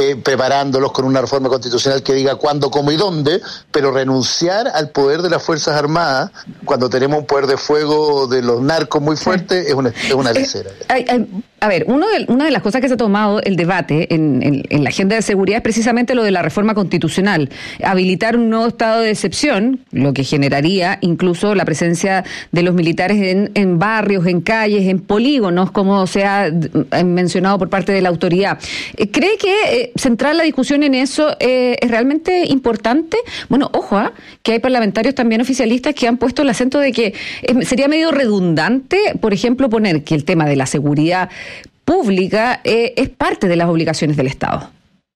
preparándolos con una reforma constitucional que diga cuándo, cómo y dónde, pero renunciar al poder de las Fuerzas Armadas cuando tenemos un poder de fuego de los narcos muy fuerte es una lecera. A ver, una de las cosas que se ha tomado el debate en la agenda de seguridad es precisamente lo de la reforma constitucional. Habilitar un nuevo estado de excepción, lo que generaría incluso la presencia de los militares en barrios, en calles, en polígonos, como se ha mencionado por parte de la autoridad. ¿Cree que centrar la discusión en eso es realmente importante? Bueno, ojo, que hay parlamentarios también oficialistas que han puesto el acento de que sería medio redundante, por ejemplo, poner que el tema de la seguridad pública es parte de las obligaciones del Estado.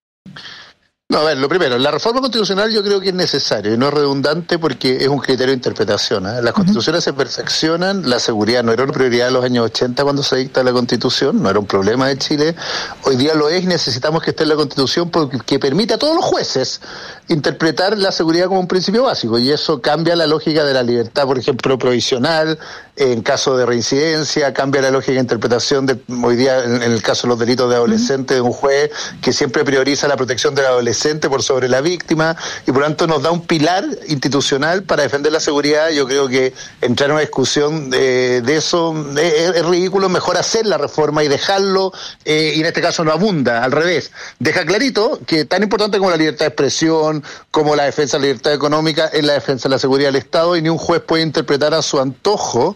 No, a ver, lo primero, la reforma constitucional yo creo que es necesario y no es redundante porque es un criterio de interpretación. Las constituciones se perfeccionan, la seguridad no era una prioridad en los años 80 cuando se dicta la Constitución, no era un problema de Chile, hoy día lo es y necesitamos que esté en la Constitución porque permita a todos los jueces interpretar la seguridad como un principio básico y eso cambia la lógica de la libertad, por ejemplo, provisional, en caso de reincidencia, cambia la lógica de interpretación de hoy día en el caso de los delitos de adolescentes de un juez que siempre prioriza la protección del adolescente por sobre la víctima y por lo tanto nos da un pilar institucional para defender la seguridad. Yo creo que entrar en una discusión de eso es ridículo, mejor hacer la reforma y dejarlo y en este caso no abunda, al revés, deja clarito que tan importante como la libertad de expresión, como la defensa de la libertad económica es la defensa de la seguridad del Estado y ni un juez puede interpretar a su antojo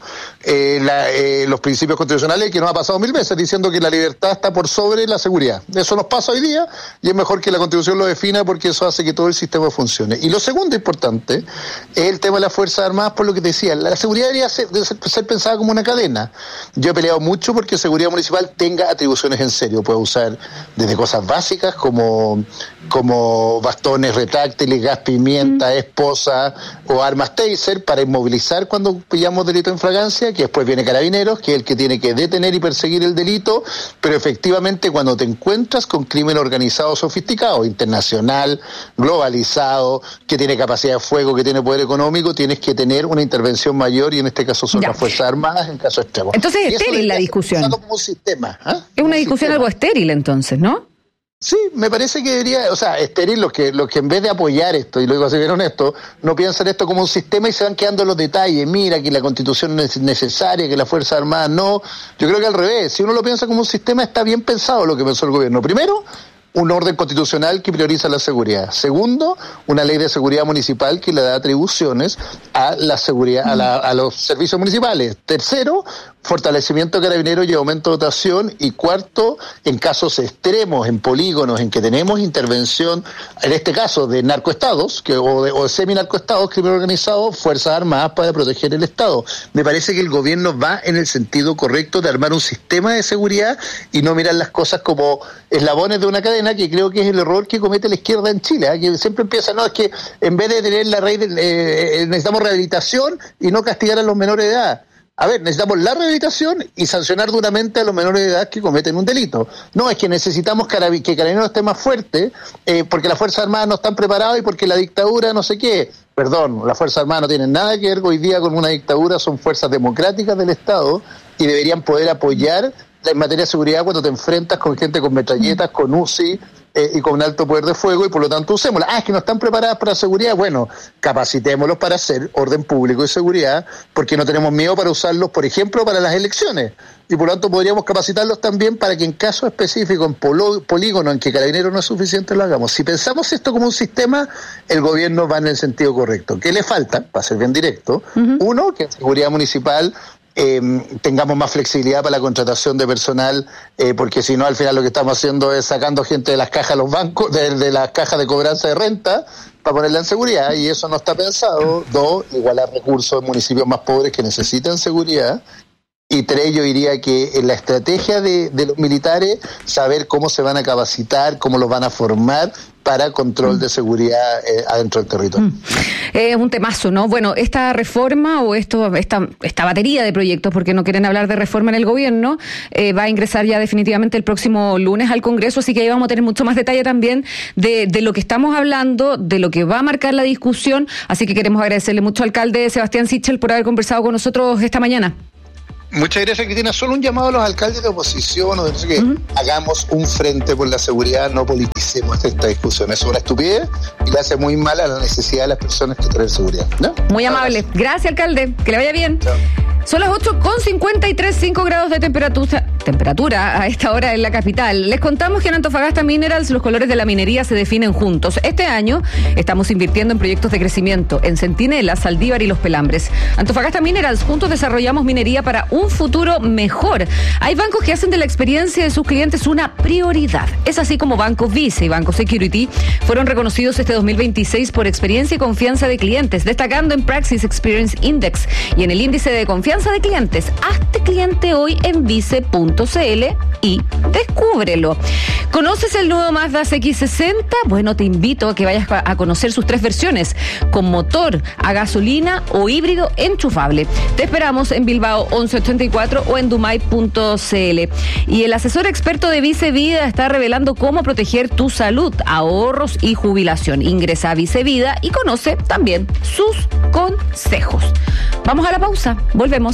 los principios constitucionales que nos ha pasado 1000 veces diciendo que la libertad está por sobre la seguridad. Eso nos pasa hoy día y es mejor que la Constitución lo defina porque eso hace que todo el sistema funcione. Y lo segundo importante es el tema de las Fuerzas Armadas, por lo que te decía, la seguridad debería ser pensada como una cadena. Yo he peleado mucho porque seguridad municipal tenga atribuciones en serio, puede usar desde cosas básicas como bastones retráctiles, gas pimienta, esposa o armas taser para inmovilizar cuando pillamos delito en fragancia, que después viene Carabineros, que es el que tiene que detener y perseguir el delito, pero efectivamente cuando te encuentras con crimen organizado sofisticado, internacional, globalizado, que tiene capacidad de fuego, que tiene poder económico, tienes que tener una intervención mayor y en este caso son las Fuerzas Armadas en caso extremo. Entonces es estéril la discusión. Como un sistema, es una discusión algo estéril entonces, ¿no? Sí, me parece que debería, estéril los que en vez de apoyar esto, y lo digo así bien honesto, no piensan esto como un sistema y se van quedando los detalles, mira que la Constitución no es necesaria, que las Fuerzas Armadas no, yo creo que al revés, si uno lo piensa como un sistema está bien pensado lo que pensó el gobierno. Primero, un orden constitucional que prioriza la seguridad. Segundo, una ley de seguridad municipal que le da atribuciones a la seguridad, a los servicios municipales. Tercero, fortalecimiento de Carabineros y aumento de dotación. Y cuarto, en casos extremos, en polígonos, en que tenemos intervención, en este caso de narcoestados, o de semi-narcoestados, crimen organizado, Fuerzas Armadas para proteger el Estado. Me parece que el gobierno va en el sentido correcto de armar un sistema de seguridad y no mirar las cosas como eslabones de una cadena, que creo que es el error que comete la izquierda en Chile, que siempre empieza, es que en vez de tener la raíz, necesitamos rehabilitación y no castigar a los menores de edad. A ver, necesitamos la rehabilitación y sancionar duramente a los menores de edad que cometen un delito. No, es que necesitamos que Carabineros esté más fuerte porque las Fuerzas Armadas no están preparadas y porque la dictadura no sé qué. Perdón, las Fuerzas Armadas no tienen nada que ver hoy día con una dictadura, son fuerzas democráticas del Estado y deberían poder apoyar en materia de seguridad cuando te enfrentas con gente con metralletas, con UCI y con alto poder de fuego y por lo tanto usémosla. Es que no están preparadas para seguridad. Bueno, capacitémoslos para hacer orden público y seguridad porque no tenemos miedo para usarlos, por ejemplo, para las elecciones. Y por lo tanto podríamos capacitarlos también para que en caso específico, en polígono en que Carabineros no es suficiente, lo hagamos. Si pensamos esto como un sistema, el gobierno va en el sentido correcto. ¿Qué le falta? Para ser bien directo. Uno, que en seguridad municipal tengamos más flexibilidad para la contratación de personal, porque si no al final lo que estamos haciendo es sacando gente de las cajas de los bancos, de las cajas de cobranza de renta para ponerla en seguridad y eso no está pensado. Dos, igualar recursos en municipios más pobres que necesitan seguridad. Y tres, yo diría que en la estrategia de los militares, saber cómo se van a capacitar, cómo los van a formar para control de seguridad adentro del territorio. Es un temazo, ¿no? Bueno, esta reforma o esta batería de proyectos, porque no quieren hablar de reforma en el gobierno, va a ingresar ya definitivamente el próximo lunes al Congreso, así que ahí vamos a tener mucho más detalle también de lo que estamos hablando, de lo que va a marcar la discusión, así que queremos agradecerle mucho al alcalde Sebastián Sichel por haber conversado con nosotros esta mañana. Muchas gracias, Cristina. Solo un llamado a los alcaldes de oposición o de no sé qué. Hagamos un frente por la seguridad, no politicemos esta discusión. Es una estupidez y le hace muy mal a la necesidad de las personas que traen seguridad, ¿no? Muy amable. Gracias, alcalde. Que le vaya bien. Chao. Son las 8:53, 5 grados de temperatura a esta hora en la capital. Les contamos que en Antofagasta Minerals los colores de la minería se definen juntos. Este año estamos invirtiendo en proyectos de crecimiento en Centinela, Saldívar y Los Pelambres. Antofagasta Minerals, juntos desarrollamos minería para un futuro mejor. Hay bancos que hacen de la experiencia de sus clientes una prioridad. Es así como Banco Vice y Banco Security fueron reconocidos este 2026 por experiencia y confianza de clientes, destacando en Praxis Experience Index y en el índice de confianza de clientes. Hazte cliente hoy en vice.cl y descúbrelo. ¿Conoces el nuevo Mazda CX-60? Bueno, te invito a que vayas a conocer sus 3 versiones, con motor a gasolina o híbrido enchufable. Te esperamos en Bilbao 1184 o en dumay.cl. Y el asesor experto de Vice Vida está revelando cómo proteger tu salud, ahorros y jubilación. Ingresa a Vice Vida y conoce también sus consejos. Vamos a la pausa. Volvemos.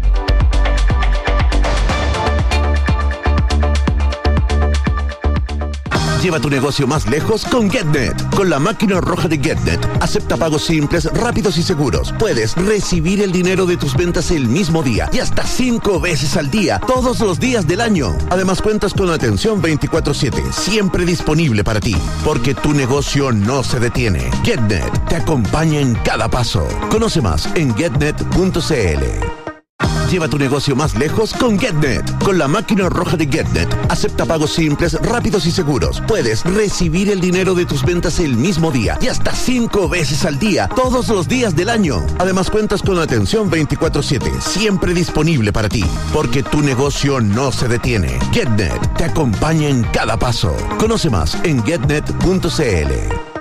Lleva tu negocio más lejos con GetNet. Con la máquina roja de GetNet, acepta pagos simples, rápidos y seguros. Puedes recibir el dinero de tus ventas el mismo día y hasta 5 veces al día, todos los días del año. Además, cuentas con atención 24/7, siempre disponible para ti, porque tu negocio no se detiene. GetNet te acompaña en cada paso. Conoce más en getnet.cl. Lleva tu negocio más lejos con GetNet. Con la máquina roja de GetNet, acepta pagos simples, rápidos y seguros. Puedes recibir el dinero de tus ventas el mismo día y hasta 5 veces al día, todos los días del año. Además, cuentas con atención 24/7, siempre disponible para ti, porque tu negocio no se detiene. GetNet te acompaña en cada paso. Conoce más en getnet.cl.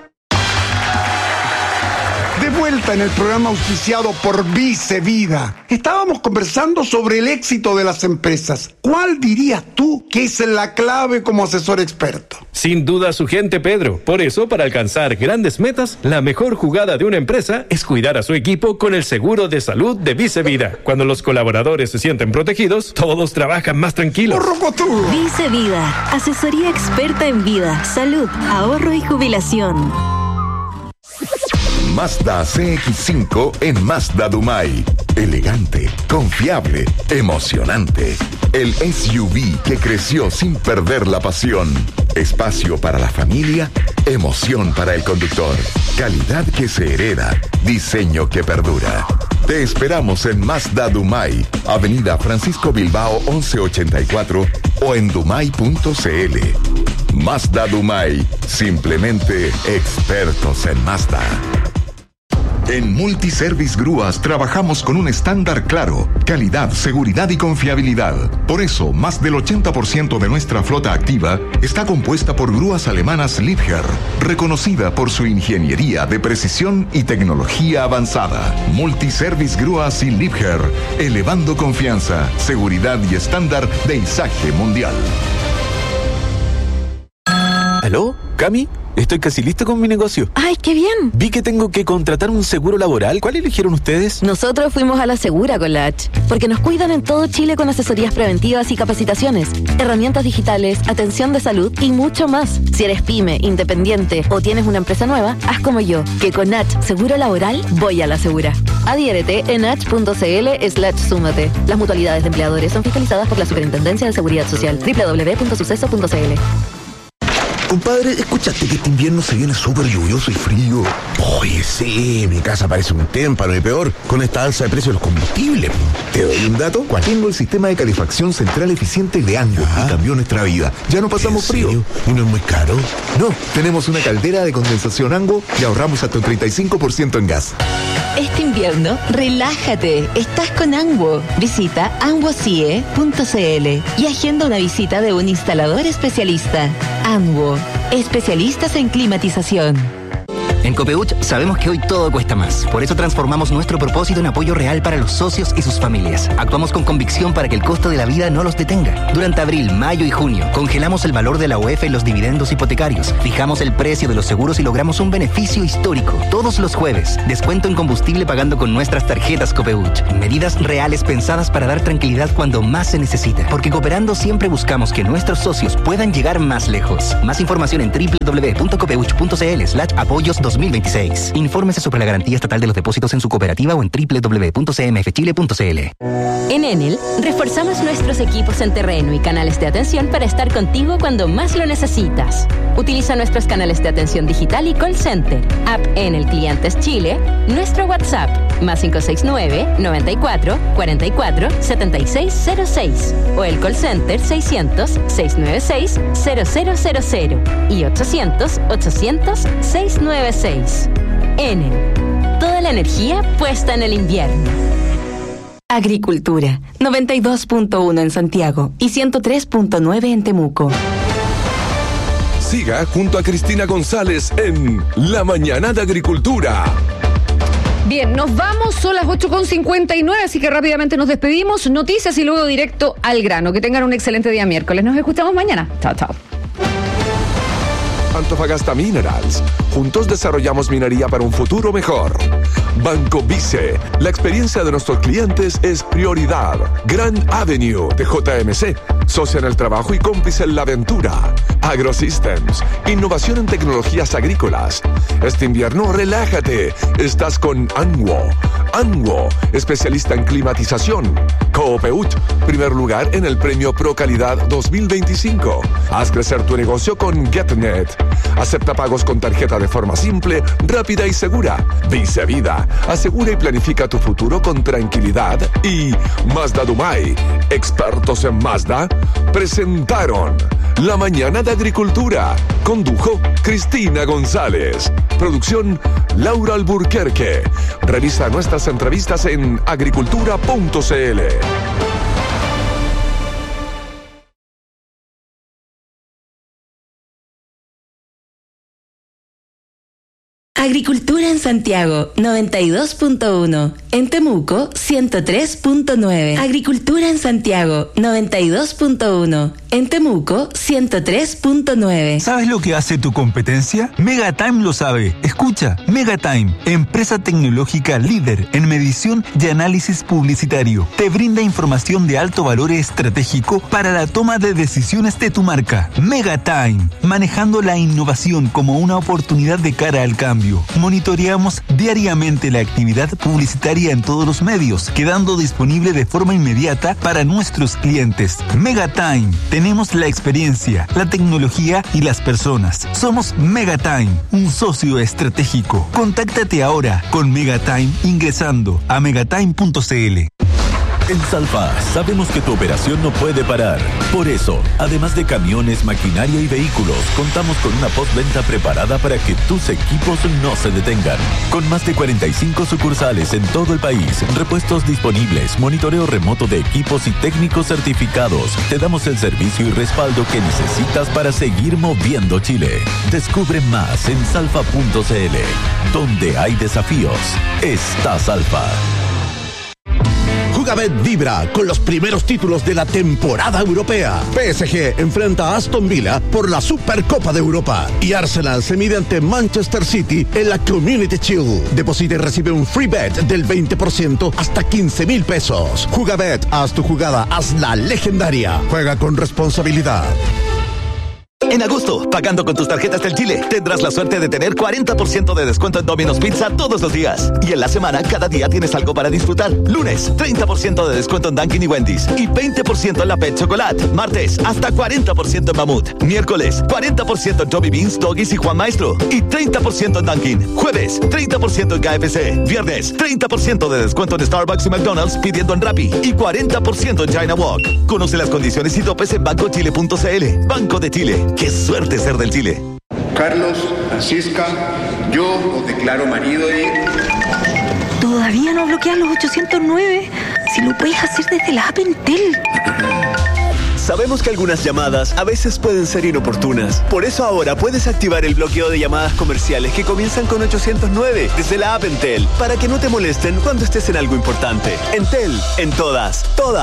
De vuelta en el programa auspiciado por Vice Vida. Estábamos conversando sobre el éxito de las empresas. ¿Cuál dirías tú que es la clave como asesor experto? Sin duda su gente, Pedro. Por eso, para alcanzar grandes metas, la mejor jugada de una empresa es cuidar a su equipo con el seguro de salud de Vice Vida. Cuando los colaboradores se sienten protegidos, todos trabajan más tranquilos. Vice Vida, asesoría experta en vida, salud, ahorro y jubilación. Mazda CX-5 en Mazda Dumay. Elegante, confiable, emocionante. El SUV que creció sin perder la pasión. Espacio para la familia, emoción para el conductor. Calidad que se hereda, diseño que perdura. Te esperamos en Mazda Dumay, Avenida Francisco Bilbao 1184 o en dumay.cl. Mazda Dumay, simplemente expertos en Mazda. En Multiservice Grúas trabajamos con un estándar claro, calidad, seguridad y confiabilidad. Por eso, más del 80% de nuestra flota activa está compuesta por grúas alemanas Liebherr, reconocida por su ingeniería de precisión y tecnología avanzada. Multiservice Grúas y Liebherr, elevando confianza, seguridad y estándar de izaje mundial. ¿Aló? ¿Cami? Estoy casi listo con mi negocio. ¡Ay, qué bien! Vi que tengo que contratar un seguro laboral. ¿Cuál eligieron ustedes? Nosotros fuimos a la Segura con la H, porque nos cuidan en todo Chile con asesorías preventivas y capacitaciones, herramientas digitales, atención de salud y mucho más. Si eres pyme, independiente o tienes una empresa nueva, haz como yo, que con H Seguro Laboral voy a la Segura. Adhiérete en h.cl/súmate. Las mutualidades de empleadores son fiscalizadas por la Superintendencia de Seguridad Social. www.suceso.cl. Compadre, ¿escuchaste que este invierno se viene súper lluvioso y frío? Oye, sí, mi casa parece un témpano y peor con esta alza de precios de los combustibles. ¿Te doy un dato? ¿Cuál? Tengo el sistema de calefacción central eficiente de Ango y cambió nuestra vida. Ya no pasamos frío. ¿Y no es muy caro? No, tenemos una caldera de condensación Ango y ahorramos hasta un 35% en gas. Este invierno, relájate. Estás con Ango. Visita angocie.cl y agenda una visita de un instalador especialista. Ango, especialistas en climatización. En Copeuch sabemos que hoy todo cuesta más. Por eso transformamos nuestro propósito en apoyo real para los socios y sus familias. Actuamos con convicción para que el costo de la vida no los detenga. Durante abril, mayo y junio, congelamos el valor de la UEF en los dividendos hipotecarios, fijamos el precio de los seguros y logramos un beneficio histórico. Todos los jueves, descuento en combustible pagando con nuestras tarjetas Copeuch. Medidas reales pensadas para dar tranquilidad cuando más se necesita. Porque cooperando siempre buscamos que nuestros socios puedan llegar más lejos. Más información en www.copeuch.cl/apoyos 2026. Infórmese sobre la garantía estatal de los depósitos en su cooperativa o en www.cmfchile.cl. En Enel, reforzamos nuestros equipos en terreno y canales de atención para estar contigo cuando más lo necesitas. Utiliza nuestros canales de atención digital y call center, app Enel Clientes Chile, nuestro WhatsApp, más 569-94-44-7606, o el call center 600-696-0000 y 800-800-696. Enel, toda la energía puesta en el invierno. Agricultura, 92.1 en Santiago y 103.9 en Temuco. Siga junto a Cristina González en La Mañana de Agricultura. Bien, nos vamos, son las 8:59, así que rápidamente nos despedimos. Noticias y luego directo al grano. Que tengan un excelente día miércoles. Nos escuchamos mañana. Chao, chao. Antofagasta Minerals. Juntos desarrollamos minería para un futuro mejor. Banco Vice. La experiencia de nuestros clientes es prioridad. Grand Avenue de JMC. Socia en el trabajo y cómplice en la aventura. AgroSystems. Innovación en tecnologías agrícolas. Este invierno, relájate. Estás con Anwo. Anwo, especialista en climatización. Copeuch, primer lugar en el premio Pro Calidad 2025. Haz crecer tu negocio con GetNet. Acepta pagos con tarjeta de forma simple, rápida y segura. Vice Vida, asegura y planifica tu futuro con tranquilidad. Y Mazda Dumay, expertos en Mazda, presentaron La Mañana de Agricultura. Condujo Cristina González. Producción Laura Alburquerque. Revisa nuestras entrevistas en agricultura.cl. Agricultura en Santiago, 92.1. En Temuco, 103.9. Agricultura en Santiago, 92.1. En Temuco, 103.9. ¿Sabes lo que hace tu competencia? Megatime lo sabe. Escucha, Megatime, empresa tecnológica líder en medición y análisis publicitario. Te brinda información de alto valor estratégico para la toma de decisiones de tu marca. Megatime, manejando la innovación como una oportunidad de cara al cambio. Monitoreamos diariamente la actividad publicitaria en todos los medios, quedando disponible de forma inmediata para nuestros clientes. Megatime, tenemos la experiencia, la tecnología y las personas. Somos Megatime, un socio estratégico. Contáctate ahora con Megatime ingresando a megatime.cl. En Salfa sabemos que tu operación no puede parar. Por eso, además de camiones, maquinaria y vehículos, contamos con una postventa preparada para que tus equipos no se detengan. Con más de 45 sucursales en todo el país, repuestos disponibles, monitoreo remoto de equipos y técnicos certificados, te damos el servicio y respaldo que necesitas para seguir moviendo Chile. Descubre más en salfa.cl. Donde hay desafíos, está Salfa. Jugabet vibra con los primeros títulos de la temporada europea. PSG enfrenta a Aston Villa por la Supercopa de Europa y Arsenal se mide ante Manchester City en la Community Shield. Deposita y recibe un free bet del 20% hasta 15,000 pesos. Jugabet, haz tu jugada, hazla legendaria. Juega con responsabilidad. En agosto, pagando con tus tarjetas del Chile, tendrás la suerte de tener 40% de descuento en Domino's Pizza todos los días. Y en la semana, cada día tienes algo para disfrutar. Lunes, 30% de descuento en Dunkin' y Wendy's. Y 20% en la Pet Chocolate. Martes, hasta 40% en Mamut. Miércoles, 40% en Joby Beans, Doggies y Juan Maestro. Y 30% en Dunkin'. Jueves, 30% en KFC. Viernes, 30% de descuento en Starbucks y McDonald's pidiendo en Rappi. Y 40% en China Walk. Conoce las condiciones y topes en bancochile.cl. Banco de Chile. ¡Qué suerte ser del Chile! Carlos, Francisca, yo os declaro marido y... ¿Todavía no bloquean los 809? Si lo puedes hacer desde la app Entel. Sabemos que algunas llamadas a veces pueden ser inoportunas. Por eso ahora puedes activar el bloqueo de llamadas comerciales que comienzan con 809 desde la app Entel, para que no te molesten cuando estés en algo importante. Entel, en todas.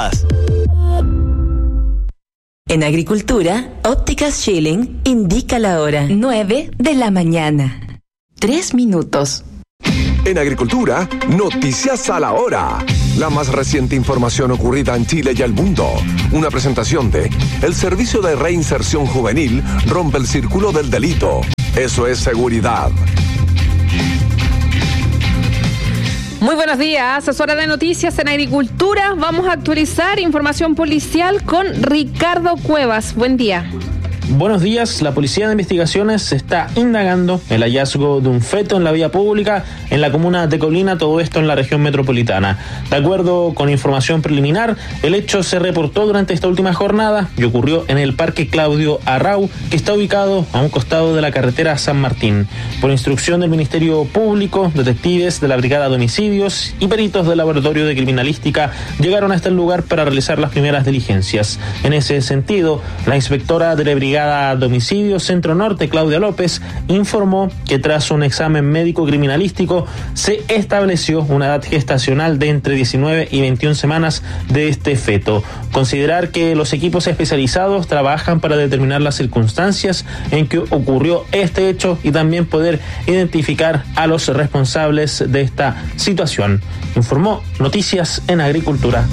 En Agricultura, Ópticas Schilling indica la hora 9 de la mañana. 3 minutos. En Agricultura, noticias a la hora. La más reciente información ocurrida en Chile y el mundo. Una presentación de el Servicio de Reinserción Juvenil rompe el círculo del delito. Eso es seguridad. Muy buenos días, es hora de noticias en Agricultura. Vamos a actualizar información policial con Ricardo Cuevas. Buen día. Buenos días, la Policía de Investigaciones está indagando el hallazgo de un feto en la vía pública en la comuna de Colina, todo esto en la región metropolitana. De acuerdo con información preliminar, el hecho se reportó durante esta última jornada y ocurrió en el Parque Claudio Arrau, que está ubicado a un costado de la carretera San Martín. Por instrucción del Ministerio Público, detectives de la Brigada de Homicidios y peritos del Laboratorio de Criminalística llegaron hasta el lugar para realizar las primeras diligencias. En ese sentido, la inspectora de la Brigada de Homicidios Centro Norte, Claudia López, informó que tras un examen médico criminalístico se estableció una edad gestacional de entre 19 y 21 semanas de este feto. Considerar que los equipos especializados trabajan para determinar las circunstancias en que ocurrió este hecho y también poder identificar a los responsables de esta situación. Informó Noticias en Agricultura.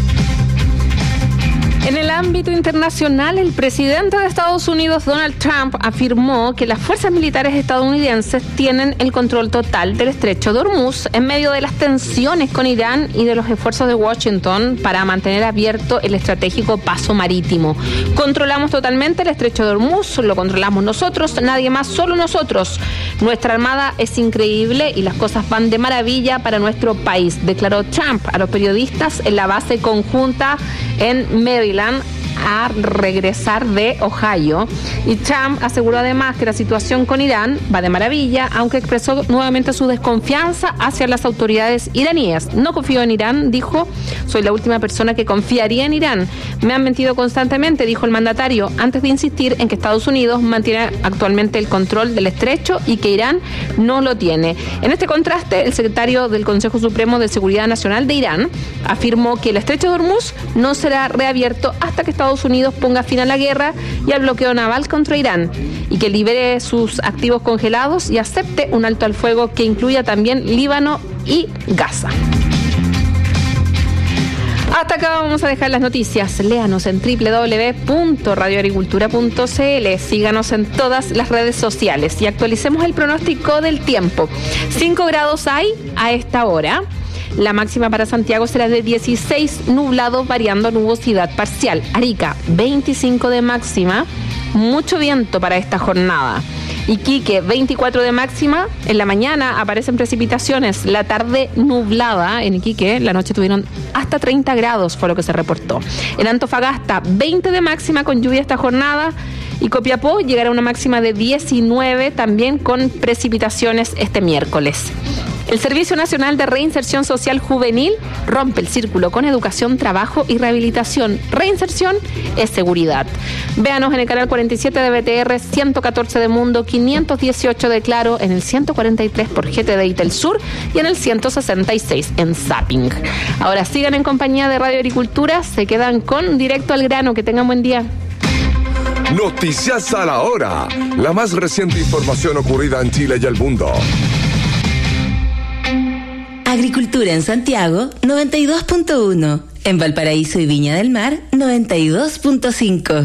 En el ámbito internacional, el presidente de Estados Unidos, Donald Trump, afirmó que las fuerzas militares estadounidenses tienen el control total del estrecho de Hormuz en medio de las tensiones con Irán y de los esfuerzos de Washington para mantener abierto el estratégico paso marítimo. Controlamos totalmente el estrecho de Hormuz, lo controlamos nosotros, nadie más, solo nosotros. Nuestra armada es increíble y las cosas van de maravilla para nuestro país, declaró Trump a los periodistas en la base conjunta en Maryland a regresar de Ohio. Y Trump aseguró además que la situación con Irán va de maravilla, aunque expresó nuevamente su desconfianza hacia las autoridades iraníes. No confío en Irán, dijo, soy la última persona que confiaría en Irán. Me han mentido constantemente, dijo el mandatario, antes de insistir en que Estados Unidos mantiene actualmente el control del estrecho y que Irán no lo tiene. En este contraste, el secretario del Consejo Supremo de Seguridad Nacional de Irán afirmó que el estrecho de Hormuz no será reabierto hasta que Estados Unidos ponga fin a la guerra y al bloqueo naval contra Irán, y que libere sus activos congelados y acepte un alto al fuego que incluya también Líbano y Gaza. Hasta acá vamos a dejar las noticias. Léanos en www.radioagricultura.cl. Síganos en todas las redes sociales y actualicemos el pronóstico del tiempo. 5 grados hay a esta hora. La máxima para Santiago será de 16, nublado, variando nubosidad parcial. Arica, 25 de máxima, mucho viento para esta jornada. Iquique, 24 de máxima, en la mañana aparecen precipitaciones, la tarde nublada en Iquique, la noche tuvieron hasta 30 grados, fue lo que se reportó. En Antofagasta, 20 de máxima con lluvia esta jornada, y Copiapó llegará a una máxima de 19, también con precipitaciones este miércoles. El Servicio Nacional de Reinserción Social Juvenil rompe el círculo con educación, trabajo y rehabilitación. Reinserción es seguridad. Véanos en el canal 47 de BTR, 114 de Mundo, 518 de Claro, en el 143 por GTD y Telsur y en el 166 en Zapping. Ahora sigan en compañía de Radio Agricultura, se quedan con Directo al Grano. Que tengan buen día. Noticias a la hora. La más reciente información ocurrida en Chile y el mundo. Agricultura en Santiago, 92.1. En Valparaíso y Viña del Mar, 92.5.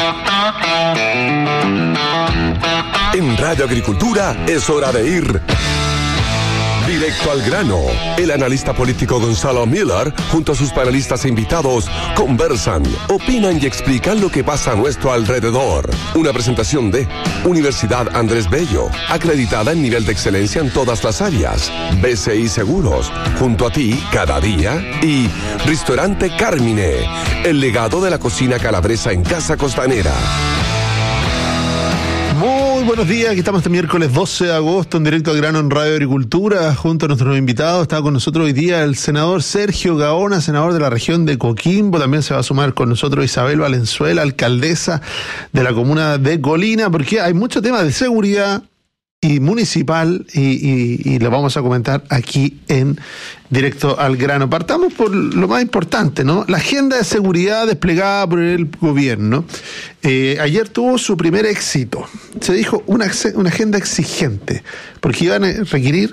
En Radio Agricultura es hora de ir directo al grano. El analista político Gonzalo Miller, junto a sus panelistas e invitados, conversan, opinan y explican lo que pasa a nuestro alrededor. Una presentación de Universidad Andrés Bello, acreditada en nivel de excelencia en todas las áreas. BCI Seguros, junto a ti cada día. Y Restaurante Carmine, el legado de la cocina calabresa en Casa Costanera. Muy buenos días. Aquí estamos este miércoles 12 de agosto en directo al grano en Radio Agricultura. Junto a nuestros invitados está con nosotros hoy día el senador Sergio Gaona, senador de la región de Coquimbo. También se va a sumar con nosotros Isabel Valenzuela, alcaldesa de la comuna de Colina, porque hay muchos temas de seguridad y municipal y lo vamos a comentar aquí en directo al grano. Partamos por lo más importante, ¿no? La agenda de seguridad desplegada por el gobierno. Ayer tuvo su primer éxito. Se dijo una agenda exigente, porque iban a requerir,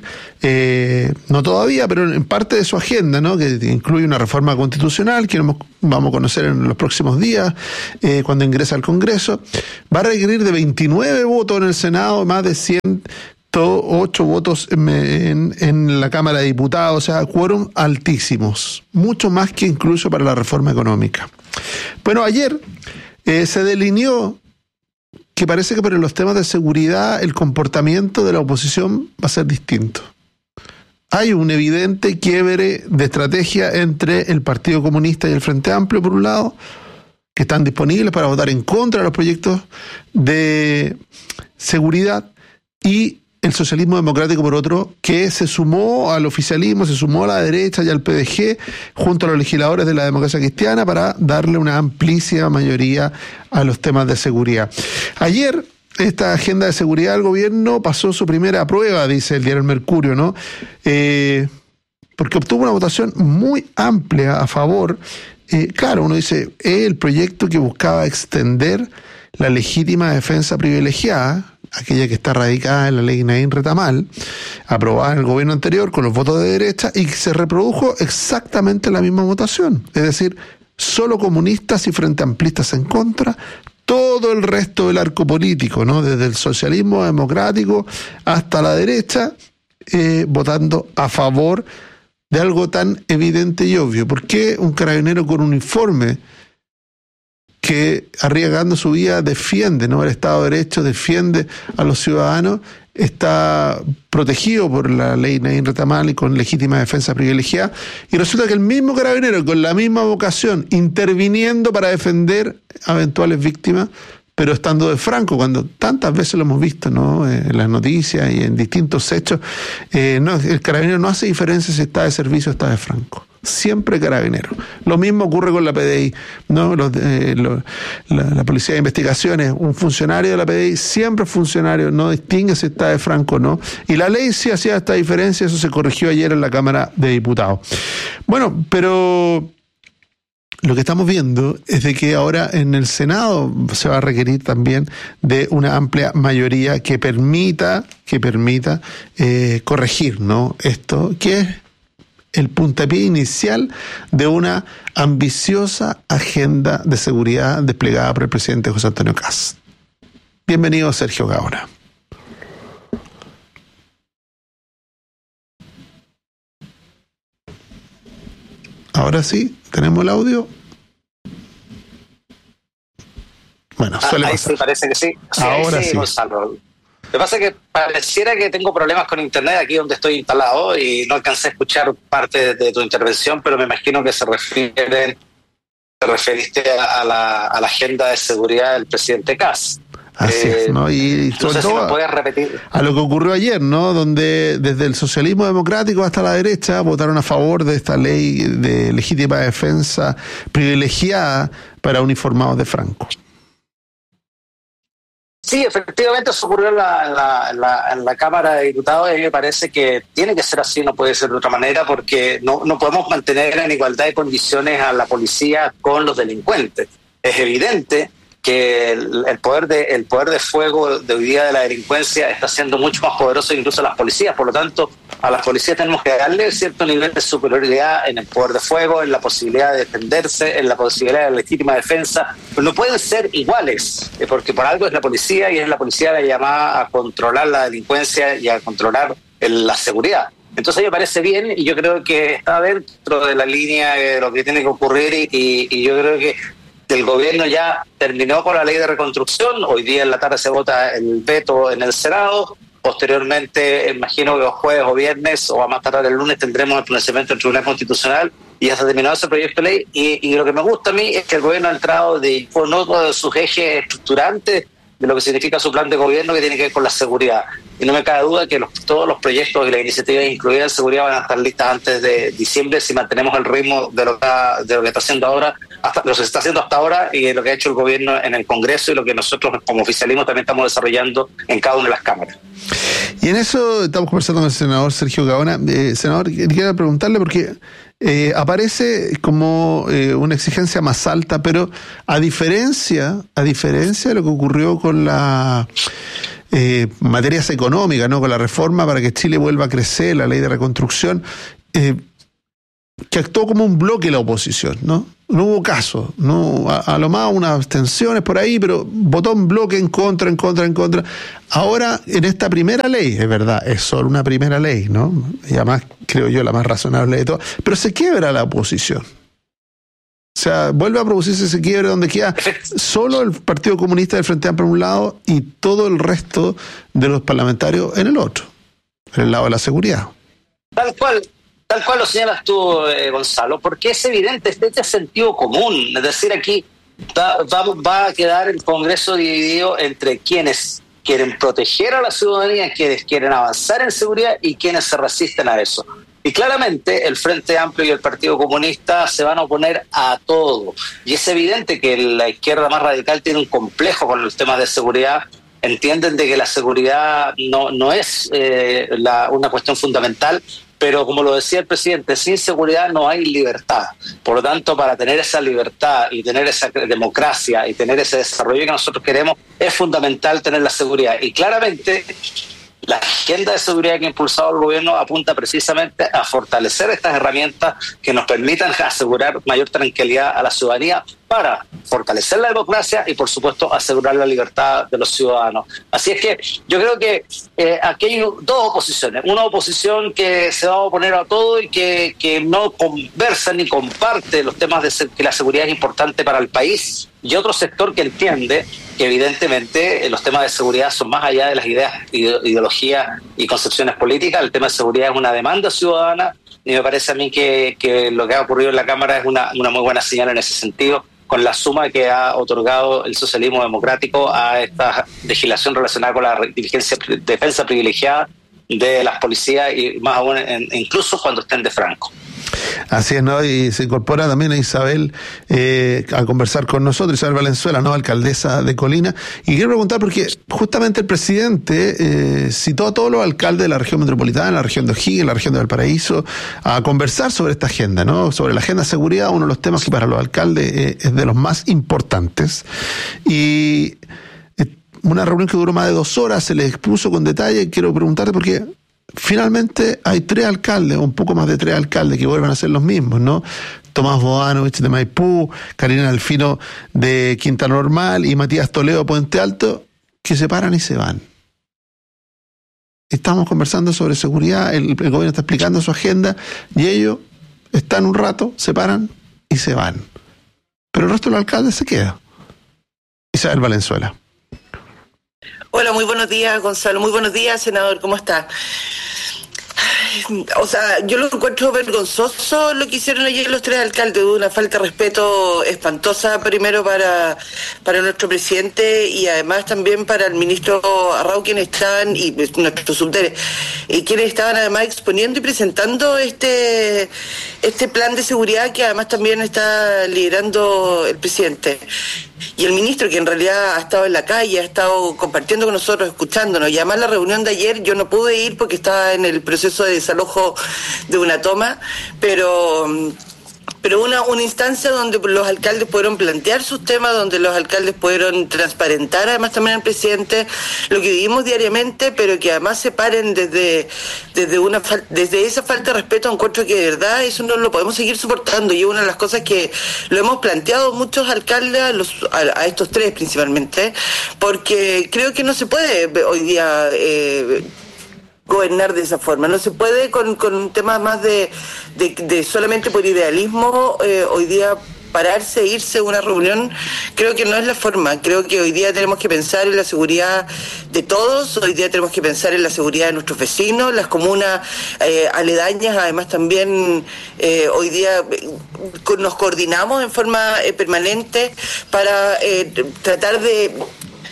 no todavía, pero en parte de su agenda, ¿no? Que incluye una reforma constitucional que vamos a conocer en los próximos días, cuando ingresa al Congreso. Va a requerir de 29 votos en el Senado, más de 108 votos en la Cámara de Diputados, o sea, quórum altísimos, mucho más que incluso para la reforma económica. Bueno, ayer se delineó que parece que por los temas de seguridad el comportamiento de la oposición va a ser distinto. Hay un evidente quiebre de estrategia entre el Partido Comunista y el Frente Amplio, por un lado, que están disponibles para votar en contra de los proyectos de seguridad, y el socialismo democrático, por otro, que se sumó al oficialismo, se sumó a la derecha y al PDG, junto a los legisladores de la democracia cristiana, para darle una amplísima mayoría a los temas de seguridad. Ayer, esta agenda de seguridad del gobierno pasó su primera prueba, dice el diario El Mercurio, ¿no? Porque obtuvo una votación muy amplia a favor. Claro, uno dice, es el proyecto que buscaba extender la legítima defensa privilegiada, aquella que está radicada en la ley Naín Retamal, aprobada en el gobierno anterior con los votos de derecha, y que se reprodujo exactamente la misma votación. Es decir, solo comunistas y frente amplistas en contra, todo el resto del arco político, ¿no? Desde el socialismo democrático hasta la derecha, votando a favor de algo tan evidente y obvio. ¿Por qué un carabinero con uniforme, que arriesgando su vida defiende, ¿no?, el Estado de Derecho, defiende a los ciudadanos, está protegido por la ley Naín Retamal y con legítima defensa privilegiada, y resulta que el mismo carabinero con la misma vocación, interviniendo para defender a eventuales víctimas, pero estando de franco, cuando tantas veces lo hemos visto, ¿no?, en las noticias y en distintos hechos, el carabinero no hace diferencia si está de servicio o está de franco. Siempre carabinero. Lo mismo ocurre con la PDI, ¿no? La Policía de Investigaciones, un funcionario de la PDI, siempre funcionario, no distingue si está de franco o no. Y la ley sí hacía esta diferencia, eso se corrigió ayer en la Cámara de Diputados. Bueno, pero lo que estamos viendo es de que ahora en el Senado se va a requerir también de una amplia mayoría que permita corregir, ¿no?, esto, que es el puntapié inicial de una ambiciosa agenda de seguridad desplegada por el presidente José Antonio Kast. Bienvenido, Sergio Gaona. Ahora sí, tenemos el audio. Bueno, suele ahí pasar. sí, parece que sí. Ahora sí. Gonzalo. Lo que pasa es que pareciera que tengo problemas con internet aquí donde estoy instalado y no alcancé a escuchar parte de tu intervención, pero me imagino que te referiste a la agenda de seguridad del presidente Kast. Así es, ¿no? Y sobre todo, si me puedes repetir. A lo que ocurrió ayer, ¿no?, donde desde el socialismo democrático hasta la derecha votaron a favor de esta ley de legítima defensa privilegiada para uniformados de Franco. Sí, efectivamente eso ocurrió en la Cámara de Diputados, y a mí me parece que tiene que ser así, no puede ser de otra manera, porque no podemos mantener en igualdad de condiciones a la policía con los delincuentes. Es evidente que el poder de fuego de hoy día de la delincuencia está siendo mucho más poderoso incluso a las policías. Por lo tanto, a las policías tenemos que darle cierto nivel de superioridad en el poder de fuego, en la posibilidad de defenderse, en la posibilidad de legítima defensa. Pero no pueden ser iguales, porque por algo es la policía, y es la policía la llamada a controlar la delincuencia y a controlar la seguridad. Entonces me parece bien, y yo creo que está dentro de la línea de lo que tiene que ocurrir, y yo creo que el gobierno ya terminó con la ley de reconstrucción. Hoy día en la tarde se vota el veto en el Senado. Posteriormente, imagino que los jueves o viernes o a más tardar el lunes tendremos el pronunciamiento del Tribunal Constitucional y ya se ha terminado ese proyecto de ley. Y lo que me gusta a mí es que el gobierno ha entrado con otro de sus ejes estructurantes de lo que significa su plan de gobierno, que tiene que ver con la seguridad. Y no me cabe duda que todos los proyectos y las iniciativas incluidas en seguridad van a estar listas antes de diciembre si mantenemos el ritmo de lo que está haciendo ahora, lo que se está haciendo hasta ahora, y lo que ha hecho el gobierno en el Congreso, y lo que nosotros como oficialismo también estamos desarrollando en cada una de las cámaras. Y en eso estamos conversando con el senador Sergio Gaona. Senador, quería preguntarle porque aparece como una exigencia más alta, pero a diferencia de lo que ocurrió con la materias económicas, ¿no? Con la reforma para que Chile vuelva a crecer, la ley de reconstrucción, que actuó como un bloque la oposición, ¿no? No hubo caso, no, a lo más unas abstenciones por ahí, pero votó en bloque en contra. Ahora, en esta primera ley, es verdad, es solo una primera ley, ¿no? Y además, creo yo, la más razonable de todas, pero se quiebra la oposición. O sea, vuelve a producirse ese quiebre donde queda solo el Partido Comunista del Frente Amplio por un lado y todo el resto de los parlamentarios en el otro, en el lado de la seguridad. Tal cual lo señalas tú, Gonzalo, porque es evidente, este sentido común. Es decir, aquí va a quedar el Congreso dividido entre quienes quieren proteger a la ciudadanía, quienes quieren avanzar en seguridad y quienes se resisten a eso. Y claramente el Frente Amplio y el Partido Comunista se van a oponer a todo. Y es evidente que la izquierda más radical tiene un complejo con los temas de seguridad. Entienden de que la seguridad no es una cuestión fundamental, pero como lo decía el presidente, sin seguridad no hay libertad. Por lo tanto, para tener esa libertad y tener esa democracia y tener ese desarrollo que nosotros queremos, es fundamental tener la seguridad. Y claramente la agenda de seguridad que ha impulsado el gobierno apunta precisamente a fortalecer estas herramientas que nos permitan asegurar mayor tranquilidad a la ciudadanía para fortalecer la democracia y, por supuesto, asegurar la libertad de los ciudadanos. Así es que yo creo que aquí hay dos oposiciones. Una oposición que se va a oponer a todo y que no conversa ni comparte los temas de que la seguridad es importante para el país, y otro sector que entiende que evidentemente los temas de seguridad son más allá de las ideas, ideologías y concepciones políticas. El tema de seguridad es una demanda ciudadana, y me parece a mí que lo que ha ocurrido en la Cámara es una muy buena señal en ese sentido, con la suma que ha otorgado el socialismo democrático a esta legislación relacionada con la defensa privilegiada de las policías, y más aún incluso cuando estén de franco. Así es, ¿no? Y se incorpora también a Isabel a conversar con nosotros, Isabel Valenzuela, ¿no? Alcaldesa de Colina. Y quiero preguntar, porque justamente el presidente citó a todos los alcaldes de la región metropolitana, la región de O'Higgins, la región de Valparaíso, a conversar sobre esta agenda, ¿no? Sobre la agenda de seguridad, uno de los temas que para los alcaldes es de los más importantes. Y una reunión que duró más de 2 horas, se les expuso con detalle. Quiero preguntarte porque finalmente hay 3 alcaldes, un poco más de 3 alcaldes que vuelven a ser los mismos, ¿no? Tomás Bodanovich de Maipú, Karina Alfino de Quinta Normal y Matías Toledo de Puente Alto, que se paran y se van. Estamos conversando sobre seguridad, el gobierno está explicando su agenda y ellos están un rato, se paran y se van. Pero el resto de los alcaldes se queda. Isabel Valenzuela. Hola, muy buenos días, Gonzalo. Muy buenos días, senador. ¿Cómo está? O sea, yo lo encuentro vergonzoso lo que hicieron ayer los 3 alcaldes, una falta de respeto espantosa, primero para nuestro presidente y además también para el ministro Arrau, quienes estaban, y nuestros subdere, quienes estaban además exponiendo y presentando este plan de seguridad que además también está liderando el presidente. Y el ministro, que en realidad ha estado en la calle, ha estado compartiendo con nosotros, escuchándonos. Y además la reunión de ayer yo no pude ir porque estaba en el proceso de desalojo de una toma, pero una instancia donde los alcaldes pudieron plantear sus temas, donde los alcaldes pudieron transparentar además también al presidente lo que vivimos diariamente, pero que además se paren desde esa falta de respeto. Encuentro que de verdad eso no lo podemos seguir soportando, y es una de las cosas que lo hemos planteado muchos alcaldes a estos 3 principalmente, porque creo que no se puede hoy día gobernar de esa forma. No se puede con temas más de solamente por idealismo hoy día pararse, irse a una reunión. Creo que no es la forma. Creo que hoy día tenemos que pensar en la seguridad de todos, hoy día tenemos que pensar en la seguridad de nuestros vecinos, las comunas aledañas. Además también hoy día nos coordinamos en forma permanente para tratar de